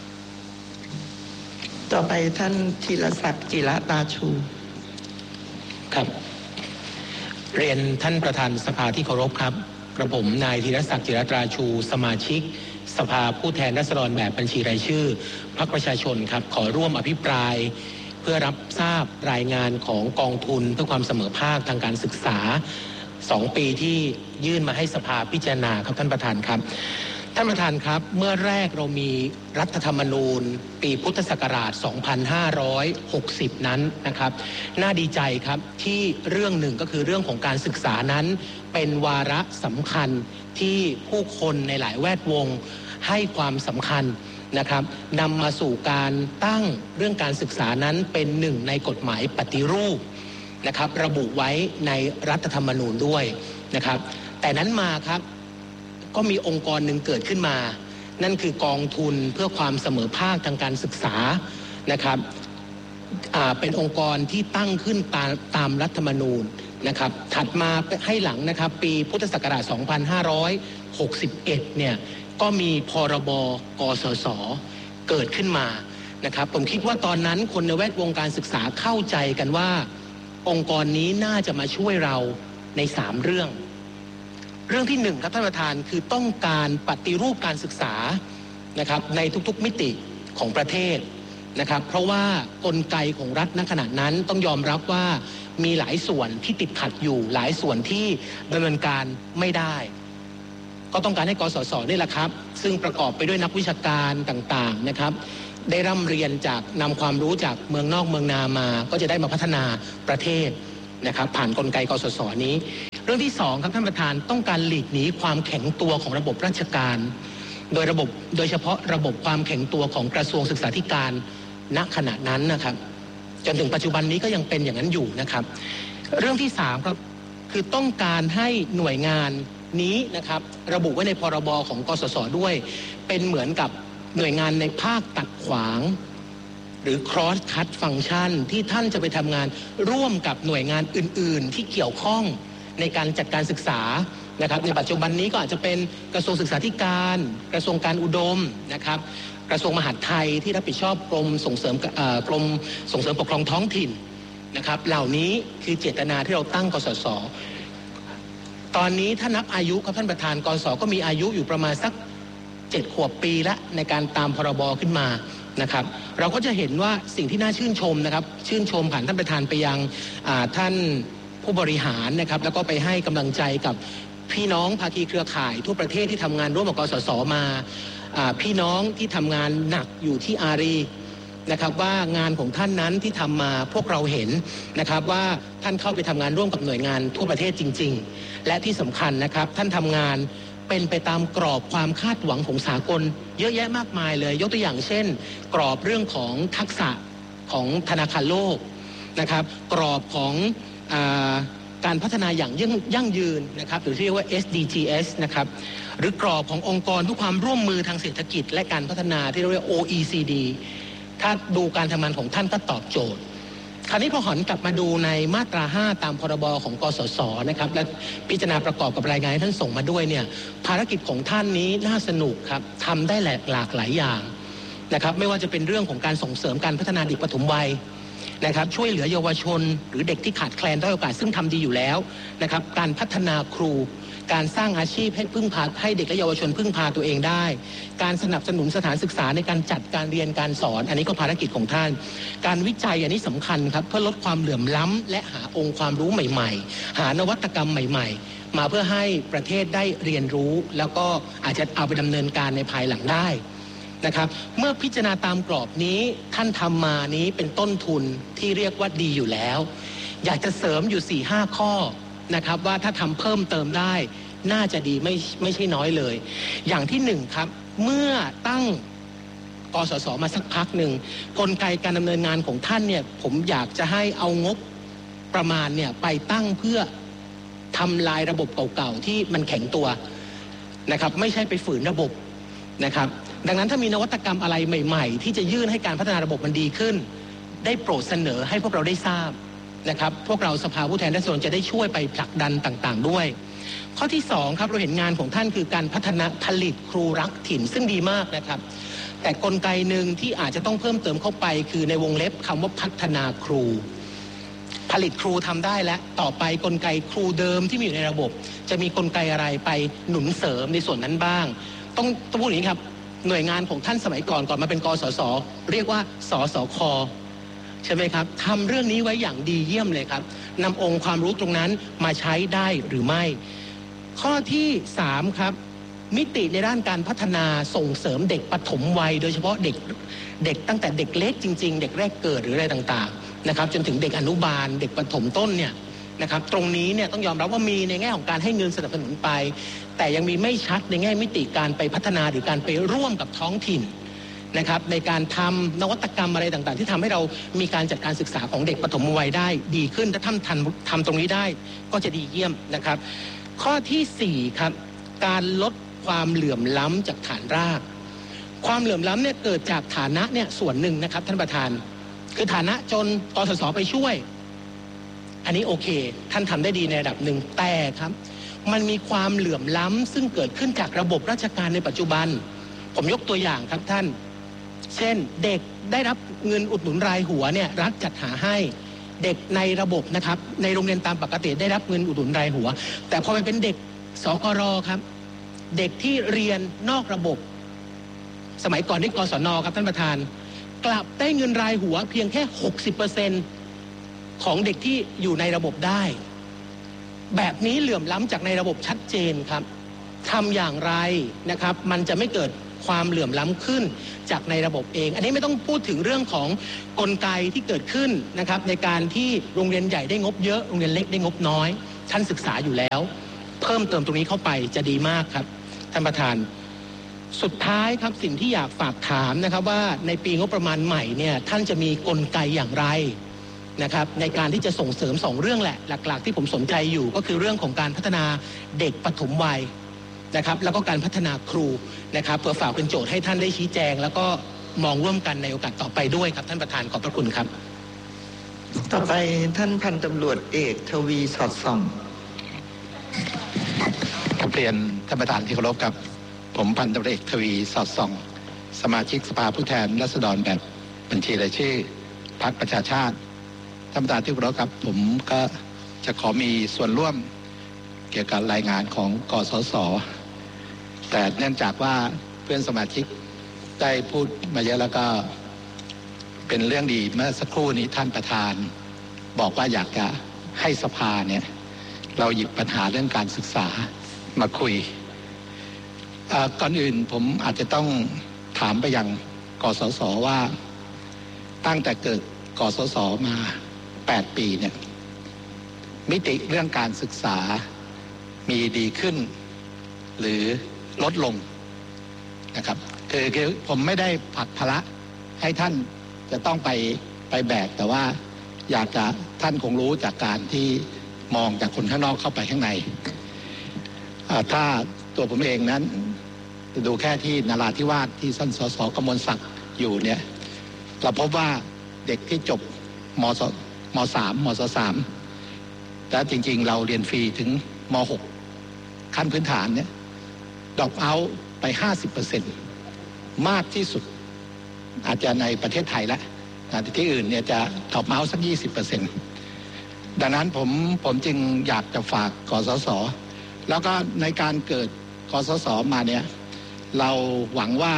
ต่อไปท่านธีรศักดิ์จิระตาชูครับเรียนท่านประธานสภาที่เคารพครับกระผมนายธีรศักดิ์จิระตาชูสมาชิกสภาผู้แทนราษฎรแบบบัญชีรายชื่อพรรคประชาชนครับขอร่วมอภิปรายเพื่อรับทราบรายงานของกองทุนเพื่อความเสมอภาคทางการศึกษาสองปีที่ยื่นมาให้สภาพิจารณาครับท่านประธานครับท่านประธานครับเมื่อแรกเรามีรัฐธรรมนูญปีพุทธศักราชสองพันห้าร้อยหกสิบนั้นนะครับน่าดีใจครับที่เรื่องหนึ่งก็คือเรื่องของการศึกษานั้นเป็นวาระสำคัญที่ผู้คนในหลายแวดวงให้ความสำคัญนะครับนำมาสู่การตั้งเรื่องการศึกษานั้นเป็นหนึ่งในกฎหมายปฏิรูปนะครับระบุไว้ในรัฐธรรมนูญด้วยนะครับแต่นั้นมาครับก็มีองค์กรหนึ่งเกิดขึ้นมานั่นคือกองทุนเพื่อความเสมอภาคทางการศึกษานะครับอ่าเป็นองค์กรที่ตั้งขึ้นตามตามรัฐธรรมนูญนะครับถัดมาให้หลังนะครับปีพุทธศักราชสองพันห้าร้อยหกสิบเอ็ดเนี่ยก็มีพรบกสศเกิดขึ้นมานะครับผมคิดว่าตอนนั้นคนในแวดวงการศึกษาเข้าใจกันว่าองค์กรนี้น่าจะมาช่วยเราในสามเรื่องเรื่องที่หนึ่งครับท่านประธานคือต้องการปฏิรูปการศึกษานะครับในทุกๆมิติของประเทศนะครับเพราะว่ากลไกของรัฐณขณะนั้นต้องยอมรับว่ามีหลายส่วนที่ติดขัดอยู่หลายส่วนที่ดำเนินการไม่ได้ก็ต้องการให้กสศนี่แหละครับซึ่งประกอบไปด้วยนักวิชาการต่างๆนะครับได้ร่ำเรียนจากนำความรู้จากเมืองนอกเมืองนามาก็จะได้มาพัฒนาประเทศนะครับผ่านกลไกกสศนี้เรื่องที่สองครับท่านประธานต้องการหลีกหนีความแข็งตัวของระบบราชการโดยระบบโดยเฉพาะระบบความแข็งตัวของกระทรวงศึกษาธิการณขณะนั้นนะครับจนถึงปัจจุบันนี้ก็ยังเป็นอย่างนั้นอยู่นะครับเรื่องที่สามครับคือต้องการให้หน่วยงานนี้นะครับระบุไว้ในพรบของกสศด้วยเป็นเหมือนกับหน่วยงานในภาคตัดขวางหรือ cross cut function ที่ท่านจะไปทำงานร่วมกับหน่วยงานอื่นๆที่เกี่ยวข้องในการจัดการศึกษานะครับในปัจจุบันนี้ก็อาจจะเป็นกระทรวงศึกษาธิการกระทรวงการอุดมนะครับกระทรวงมหาดไทยที่รับผิดชอบกรมส่งเสริมกรมส่งเสริมปกครองท้องถิ่นนะครับเหล่านี้คือเจตนาที่เราตั้งกสศตอนนี้ถ้านับอายุครับท่านประธานกสศก็มีอายุอยู่ประมาณสักเจ็ดขวบปีละในการตามพรบขึ้นมานะครับเราก็จะเห็นว่าสิ่งที่น่าชื่นชมนะครับชื่นชมผ่านท่านประธานไปยังท่านผู้บริหารนะครับแล้วก็ไปให้กำลังใจกับพี่น้องภาคีเครือข่ายทั่วประเทศที่ทำงานร่วมกับกสศมาพี่น้องที่ทำงานหนักอยู่ที่อารีนะครับว่างานของท่านนั้นที่ทำมาพวกเราเห็นนะครับว่าท่านเข้าไปทำงานร่วมกับหน่วยงานทั่วประเทศจริงๆและที่สำคัญนะครับท่านทำงานเป็นไปตามกรอบความคาดหวังของสากลเยอะแยะมากมายเลยยกตัวอย่างเช่นกรอบเรื่องของทักษะของธนาคารโลกนะครับกรอบของอ่าการพัฒนาอย่างยั่งยืนนะครับหรือที่เรียกว่า เอส ดี จี เอส นะครับหรือกรอบขององค์กรเพื่อความร่วมมือทางเศรษฐกิจและการพัฒนาที่เรียกว่า โอ อี ซี ดี ถ้าดูการทำงานของท่านก็ตอบโจทย์คราวนี้พอหันกลับมาดูในมาตราห้าตามพรบของกสศนะครับและพิจารณาประกอบกับรายงานที่ท่านส่งมาด้วยเนี่ยภารกิจของท่านนี้น่าสนุกครับทำได้หลากหลายอย่างนะครับไม่ว่าจะเป็นเรื่องของการส่งเสริมการพัฒนาเด็กปฐมวัยนะครับช่วยเหลือเยาวชนหรือเด็กที่ขาดแคลนด้อยโอกาสซึ่งทำดีอยู่แล้วนะครับการพัฒนาครูการสร้างอาชีพให้พึ่งพาให้เด็กและเยาวชนพึ่งพาตัวเองได้การสนับสนุนสถานศึกษาในการจัดการเรียนการสอนอันนี้ก็ภารกิจของท่านการวิจัยอันนี้สำคัญครับเพื่อลดความเหลื่อมล้ำและหาองค์ความรู้ใหม่ๆหานวัตกรรมใหม่ๆมาเพื่อให้ประเทศได้เรียนรู้แล้วก็อาจจะเอาไปดำเนินการในภายหลังได้นะครับเมื่อพิจารณาตามกรอบนี้ท่านทำมานี้เป็นต้นทุนที่เรียกว่าดีอยู่แล้วอยากจะเสริมอยู่ สี่ห้า ข้อนะครับว่าถ้าทำเพิ่มเติมได้น่าจะดีไม่ไม่ใช่น้อยเลยอย่างที่หนึ่งครับเมื่อตั้งกสศมาสักพักหนึ่งกลไกการดำเนินงานของท่านเนี่ยผมอยากจะให้เอางบประมาณเนี่ยไปตั้งเพื่อทำลายระบบเก่าๆที่มันแข็งตัวนะครับไม่ใช่ไปฝืนระบบนะครับดังนั้นถ้ามีนวัตกรรมอะไรใหม่ๆที่จะยื่นให้การพัฒนาระบบมันดีขึ้นได้โปรดเสนอให้พวกเราได้ทราบนะครับพวกเราสภาผู้แทนราษฎรจะได้ช่วยไปผลักดันต่างๆด้วยข้อที่สองครับเราเห็นงานของท่านคือการพัฒนาผลิตครูรักถิ่นซึ่งดีมากนะครับแต่กลไกหนึ่งที่อาจจะต้องเพิ่มเติมเข้าไปคือในวงเล็บคำว่าพัฒนาครูผลิตครูทำได้แล้วต่อไปกลไกครูเดิมที่มีอยู่ในระบบจะมีกลไกอะไรไปหนุนเสริมในส่วนนั้นบ้างต้องต้องพูดอย่างนี้ครับหน่วยงานของท่านสมัยก่อนก่อนมาเป็นกสศเรียกว่าสสค.ใช่ไหมครับทำเรื่องนี้ไว้อย่างดีเยี่ยมเลยครับนำองค์ความรู้ตรงนั้นมาใช้ได้หรือไม่ข้อที่สามครับมิติในด้านการพัฒนาส่งเสริมเด็กปฐมวัยโดยเฉพาะเด็กเด็กตั้งแต่เด็กเล็กจริงๆเด็กแรกเกิดหรืออะไรต่างๆนะครับจนถึงเด็กอนุบาลเด็กประถมต้นเนี่ยนะครับตรงนี้เนี่ยต้องยอมรับว่ามีในแง่ของการให้เงินสนับสนุนไปแต่ยังมีไม่ชัดในแง่มิติการไปพัฒนาหรือการไปร่วมกับท้องถิ่นนะครับในการทำนวัตกรรมอะไรต่างๆที่ทำให้เรามีการจัดการศึกษาของเด็กปฐมวัยได้ดีขึ้นถ้าท่านทำทำตรงนี้ได้ก็จะดีเยี่ยมนะครับข้อที่สี่ครับการลดความเหลื่อมล้ำจากฐานรากความเหลื่อมล้ำเนี่ยเกิดจากฐานะเนี่ยส่วนหนึ่งนะครับท่านประธานคือฐานะจนกสศไปช่วยอันนี้โอเคท่านทำได้ดีในระดับหนึ่งแต่ครับมันมีความเหลื่อมล้ำซึ่งเกิดขึ้นจากระบบราชการในปัจจุบันผมยกตัวอย่างครับท่านเช่นเด็กได้รับเงินอุดหนุนรายหัวเนี่ยรัฐจัดหาให้เด็กในระบบนะครับในโรงเรียนตามปกติได้รับเงินอุดหนุนรายหัวแต่พอมันเป็นเด็กสกรครับเด็กที่เรียนนอกระบบสมัยก่อนที่กศนครับท่านประธานกลับได้เงินรายหัวเพียงแค่ หกสิบเปอร์เซ็นต์ ของเด็กที่อยู่ในระบบได้แบบนี้เหลื่อมล้ำจากในระบบชัดเจนครับทำอย่างไรนะครับมันจะไม่เกิดความเหลื่อมล้ำขึ้นจากในระบบเองอันนี้ไม่ต้องพูดถึงเรื่องของกลไกที่เกิดขึ้นนะครับในการที่โรงเรียนใหญ่ได้งบเยอะโรงเรียนเล็กได้งบน้อยท่านศึกษาอยู่แล้วเพิ่มเติมตรงนี้เข้าไปจะดีมากครับท่านประธานสุดท้ายครับสิ่งที่อยากฝากถามนะครับว่าในปีงบประมาณใหม่เนี่ยท่านจะมีกลไกอย่างไรนะครับในการที่จะส่งเสริมสองเรื่องแหละหลักๆที่ผมสนใจอยู่ก็คือเรื่องของการพัฒนาเด็กปฐมวัยนะครับแล้วก็การพัฒนาครูนะครับเพื่อฝากเป็นโจทย์ให้ท่านได้ชี้แจงแล้วก็มองร่วมกันในโอกาสต่อไปด้วยครับท่านประธานขอบพระคุณครับต่อไปท่านพันตำรวจเอกทวีสอดส่องกราบเรียนท่านประธานที่เคารพครับผมพันตำรวจเอกทวีสอดส่องสมาชิกสภาผู้แทนราษฎรแบบบัญชีรายชื่อพรรคประชาชาติท่านประธานที่เคารพครับผมก็จะขอมีส่วนร่วมเกี่ยวกับรายงานของกสศแต่เนื่องจากว่าเพื่อนสมาชิกได้พูดมาเยอะแล้วก็เป็นเรื่องดีเมื่อสักครู่นี้ท่านประธานบอกว่าอยากจะให้สภาเนี่ยเราหยิบปัญหาเรื่องการศึกษามาคุยก่อนอื่นผมอาจจะต้องถามไปยังกสศว่าตั้งแต่เกิดกสศมาแปดปีเนี่ยมิติเรื่องการศึกษามีดีขึ้นหรือลดลงนะครับคือคือผมไม่ได้ผลักภาระให้ท่านจะต้องไปไปแบกแต่ว่าอยากจะท่านคงรู้จากการที่มองจากคนข้างนอกเข้าไปข้างในถ้าตัวผมเองนั้นจะดูแค่ที่นราธิวาสที่ท่านสสกมลศักดิ์อยู่เนี่ยเราพบว่าเด็กที่จบมศมสามมศสามแต่จริงๆเราเรียนฟรีถึงมหกขั้นพื้นฐานเนี่ยดรอปเอาท์ไป ห้าสิบเปอร์เซ็นต์ มากที่สุดอาจจะในประเทศไทยละแต่ที่อื่นเนี่ยจะดรอปเอาท์สัก ยี่สิบเปอร์เซ็นต์ ดังนั้นผมผมจึงอยากจะฝากกสศแล้วก็ในการเกิดกสศมาเนี่ยเราหวังว่า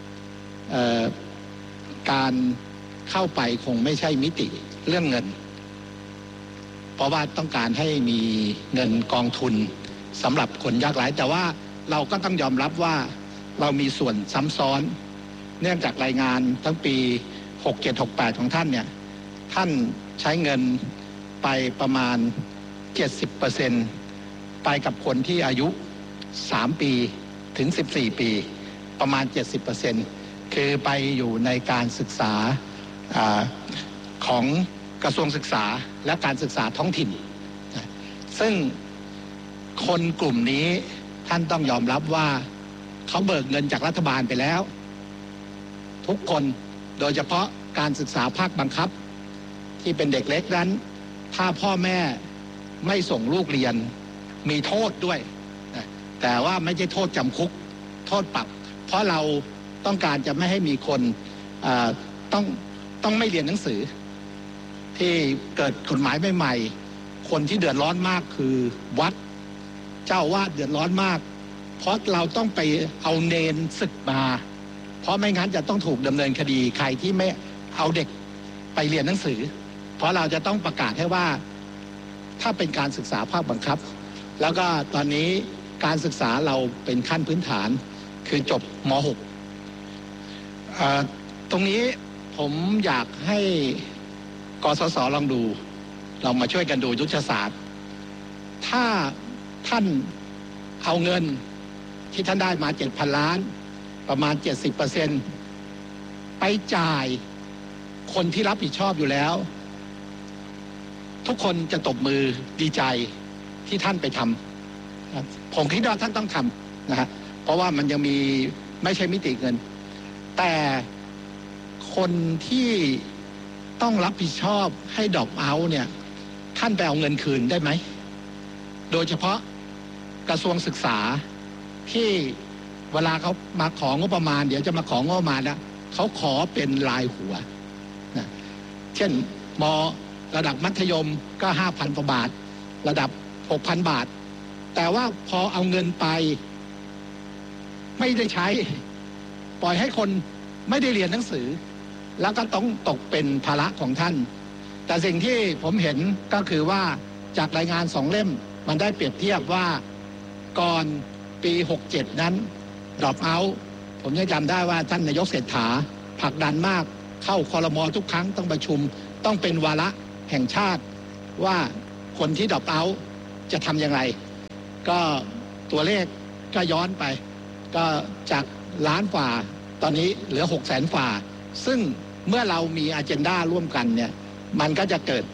การเข้าไปคงไม่ใช่มิติเรื่องเงินเพราะว่าต้องการให้มีเงินกองทุนสำหรับคนยากไร้แต่ว่าเราก็ต้องยอมรับว่าเรามีส่วนซ้ำซ้อนเนื่องจากรายงานทั้งปีหกเจ็ด หกแปดของท่านเนี่ยท่านใช้เงินไปประมาณ เจ็ดสิบเปอร์เซ็นต์ ไปกับคนที่อายุสามปีถึงสิบสี่ปีประมาณ เจ็ดสิบเปอร์เซ็นต์ คือไปอยู่ในการศึกษาอาของกระทรวงศึกษาและการศึกษาท้องถิ่นซึ่งคนกลุ่มนี้ท่านต้องยอมรับว่าเขาเบิกเงินจากรัฐบาลไปแล้วทุกคนโดยเฉพาะการศึกษาภาคบังคับที่เป็นเด็กเล็กนั้นถ้าพ่อแม่ไม่ส่งลูกเรียนมีโทษด้วยแต่ว่าไม่ใช่โทษจำคุกโทษปรับเพราะเราต้องการจะไม่ให้มีคนต้องต้องไม่เรียนหนังสือที่เกิดกฎหมายใหม่ๆคนที่เดือดร้อนมากคือวัดเจ้าวาดเดือดร้อนมากเพราะเราต้องไปเอาเนนศึกมาเพราะไม่งั้นจะต้องถูกดำเนินคดีใครที่ไม่เอาเด็กไปเรียนหนังสือเพราะเราจะต้องประกาศให้ว่าถ้าเป็นการศึกษาภาคบังคับแล้วก็ตอนนี้การศึกษาเราเป็นขั้นพื้นฐานคือจบมหกตรงนี้ผมอยากให้กสศลองดูเรามาช่วยกันดูยุทธศาสตร์ถ้าท่านเอาเงินที่ท่านได้มา เจ็ดพัน ล้านประมาณ เจ็ดสิบเปอร์เซ็นต์ ไปจ่ายคนที่รับผิดชอบอยู่แล้วทุกคนจะตบมือดีใจที่ท่านไปทำผมคิดว่าท่านต้องทำนะฮะเพราะว่ามันยังมีไม่ใช่มิติเงินแต่คนที่ต้องรับผิดชอบให้ดรอปเอาท์เนี่ยท่านไปเอาเงินคืนได้ไหมโดยเฉพาะกระทรวงศึกษาที่เวลาเขามาของงบประมาณเดี๋ยวจะมาของงบประมาณนะเขาขอเป็นรายหัวนะเช่นมระดับมัธยมก็ ห้าพัน กว่าบาทระดับ หกพัน บาทแต่ว่าพอเอาเงินไปไม่ได้ใช้ปล่อยให้คนไม่ได้เรียนหนังสือแล้วก็ต้องตกเป็นภาระของท่านแต่สิ่งที่ผมเห็นก็คือว่าจากรายงานสองเล่มมันได้เปรียบเทียบว่าก่อนปีหกเจ็ดนั้นดรอปเอาท์ผมยังจำได้ว่าท่านนายกเศรษฐาผลักดันมากเข้าครม.ทุกครั้งต้องประชุมต้องเป็นวาระแห่งชาติว่าคนที่ดรอปเอาท์จะทำอย่างไรก็ตัวเลขก็ย้อนไปก็จากล้านฝ่าตอนนี้เหลือหกแสนฝ่าซึ่งเมื่อเรามีอเจนดาร่วมกันเนี่ยมันก็จะเกิด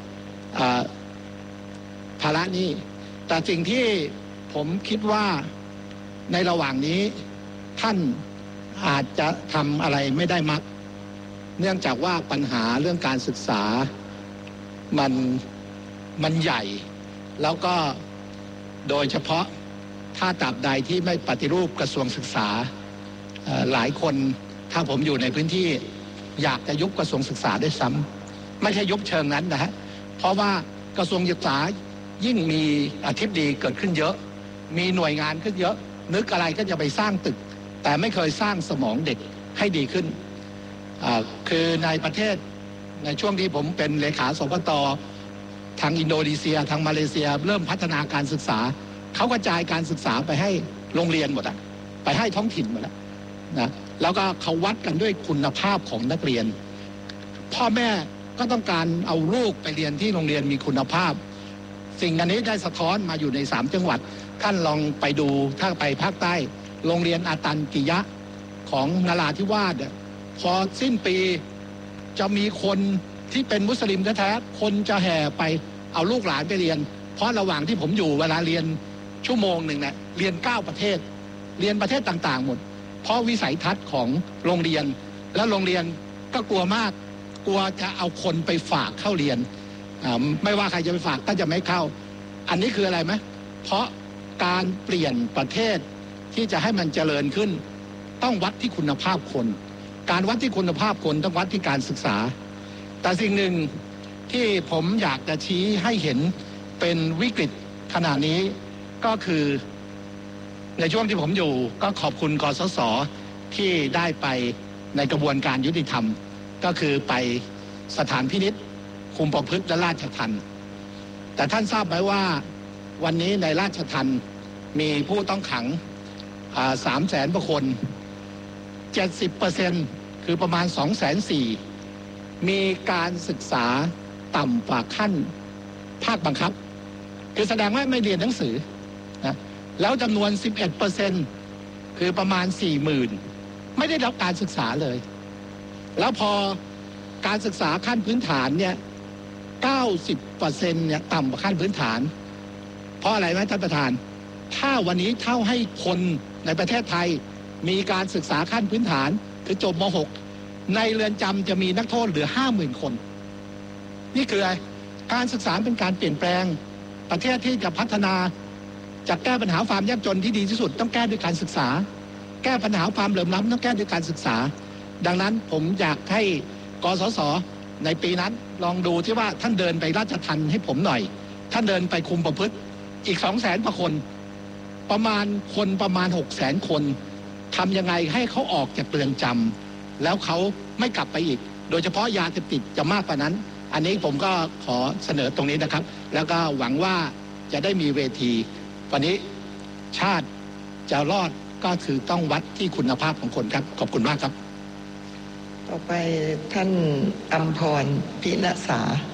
ภาระนี้แต่สิ่งที่ผมคิดว่าในระหว่างนี้ท่านอาจจะทำอะไรไม่ได้มักเนื่องจากว่าปัญหาเรื่องการศึกษามันมันใหญ่แล้วก็โดยเฉพาะถ้าตราบใดที่ไม่ปฏิรูปกระทรวงศึกษาหลายคนถ้าผมอยู่ในพื้นที่อยากจะยุบกระทรวงศึกษาด้วยซ้ำไม่ใช่ยุบเชิงนั้นนะฮะเพราะว่ากระทรวงศึกษายิ่งมีอธิบดีเกิดขึ้นเยอะมีหน่วยงานขึ้นเยอะนึกอะไรก็จะไปสร้างตึกแต่ไม่เคยสร้างสมองเด็กให้ดีขึ้นคือในประเทศในช่วงที่ผมเป็นเลขาสปต.ทางอินโดนีเซียทางมาเลเซียเริ่มพัฒนาการศึกษาเขากระจายการศึกษาไปให้โรงเรียนหมดอะไปให้ท้องถิ่นหมดแล้วนะแล้วก็เขาวัดกันด้วยคุณภาพของนักเรียนพ่อแม่ก็ต้องการเอาลูกไปเรียนที่โรงเรียนมีคุณภาพสิ่งอันนี้ได้สะท้อนมาอยู่ในสามจังหวัดท่านลองไปดูถ้าไปภาคใต้โรงเรียนอาตันกิยะของนราธิวาสพอสิ้นปีจะมีคนที่เป็นมุสลิมแท้ๆคนจะแห่ไปเอาลูกหลานไปเรียนเพราะระหว่างที่ผมอยู่เวลาเรียนชั่วโมงหนึ่งเนี่ยเรียนเก้าประเทศเรียนประเทศต่างๆหมดเพราะวิสัยทัศน์ของโรงเรียนแล้วโรงเรียนก็กลัวมากกลัวจะเอาคนไปฝากเข้าเรียนไม่ว่าใครจะไปฝากก็จะไม่เข้าอันนี้คืออะไรไหมเพราะการเปลี่ยนประเทศที่จะให้มันเจริญขึ้นต้องวัดที่คุณภาพคนการวัดที่คุณภาพคนต้องวัดที่การศึกษาแต่สิ่งหนึ่งที่ผมอยากจะชี้ให้เห็นเป็นวิกฤตขณะนี้ก็คือในช่วงที่ผมอยู่ก็ขอบคุณกสศที่ได้ไปในกระบวนการยุติธรรมก็คือไปสถานพินิจคุมประพฤติและราชทัณฑ์แต่ท่านทราบไหมว่าวันนี้ในราชทัณฑ์มีผู้ต้องขังสามแสนกว่าคนเจ็ดสิบเปอร์เซ็นต์คือประมาณสองแสนสี่มีการศึกษาต่ำกว่าขั้นภาคบังคับคือแสดงว่าไม่เรียนหนังสือนะแล้วจำนวน สิบเอ็ดเปอร์เซ็นต์ คือประมาณ สี่หมื่น ไม่ได้รับการศึกษาเลยแล้วพอการศึกษาขั้นพื้นฐานเนี่ย เก้าสิบเปอร์เซ็นต์ เนี่ยต่ำกว่าขั้นพื้นฐานเพราะอะไรไหมท่านประธานถ้าวันนี้เท่าให้คนในประเทศไทยมีการศึกษาขั้นพื้นฐานคือจบม หกในเรือนจำจะมีนักโทษเหลือ ห้าหมื่น คนนี่คืออะไรการศึกษาเป็นการเปลี่ยนแปลงประเทศที่จะพัฒนาจะแก้ปัญหาความยากจนที่ดีที่สุดต้องแก้ด้วยการศึกษาแก้ปัญหาความเหลื่อมล้ำต้องแก้ด้วยการศึกษาดังนั้นผมอยากให้กสศในปีนั้นลองดูที่ว่าท่านเดินไปราชทัณฑ์ให้ผมหน่อยท่านเดินไปคุมประพฤติอีก สองแสน กว่าคนประมาณคนประมาณ หกแสน คนทำยังไงให้เขาออกจากเรือนจำแล้วเขาไม่กลับไปอีกโดยเฉพาะยาเสพติดจะมากกว่านั้นอันนี้ผมก็ขอเสนอตรงนี้นะครับแล้วก็หวังว่าจะได้มีเวทีวันนี้ชาติจะรอดก็คือต้องวัดที่คุณภาพของคนครับขอบคุณมากครับต่อไปท่านอำพร พิณษา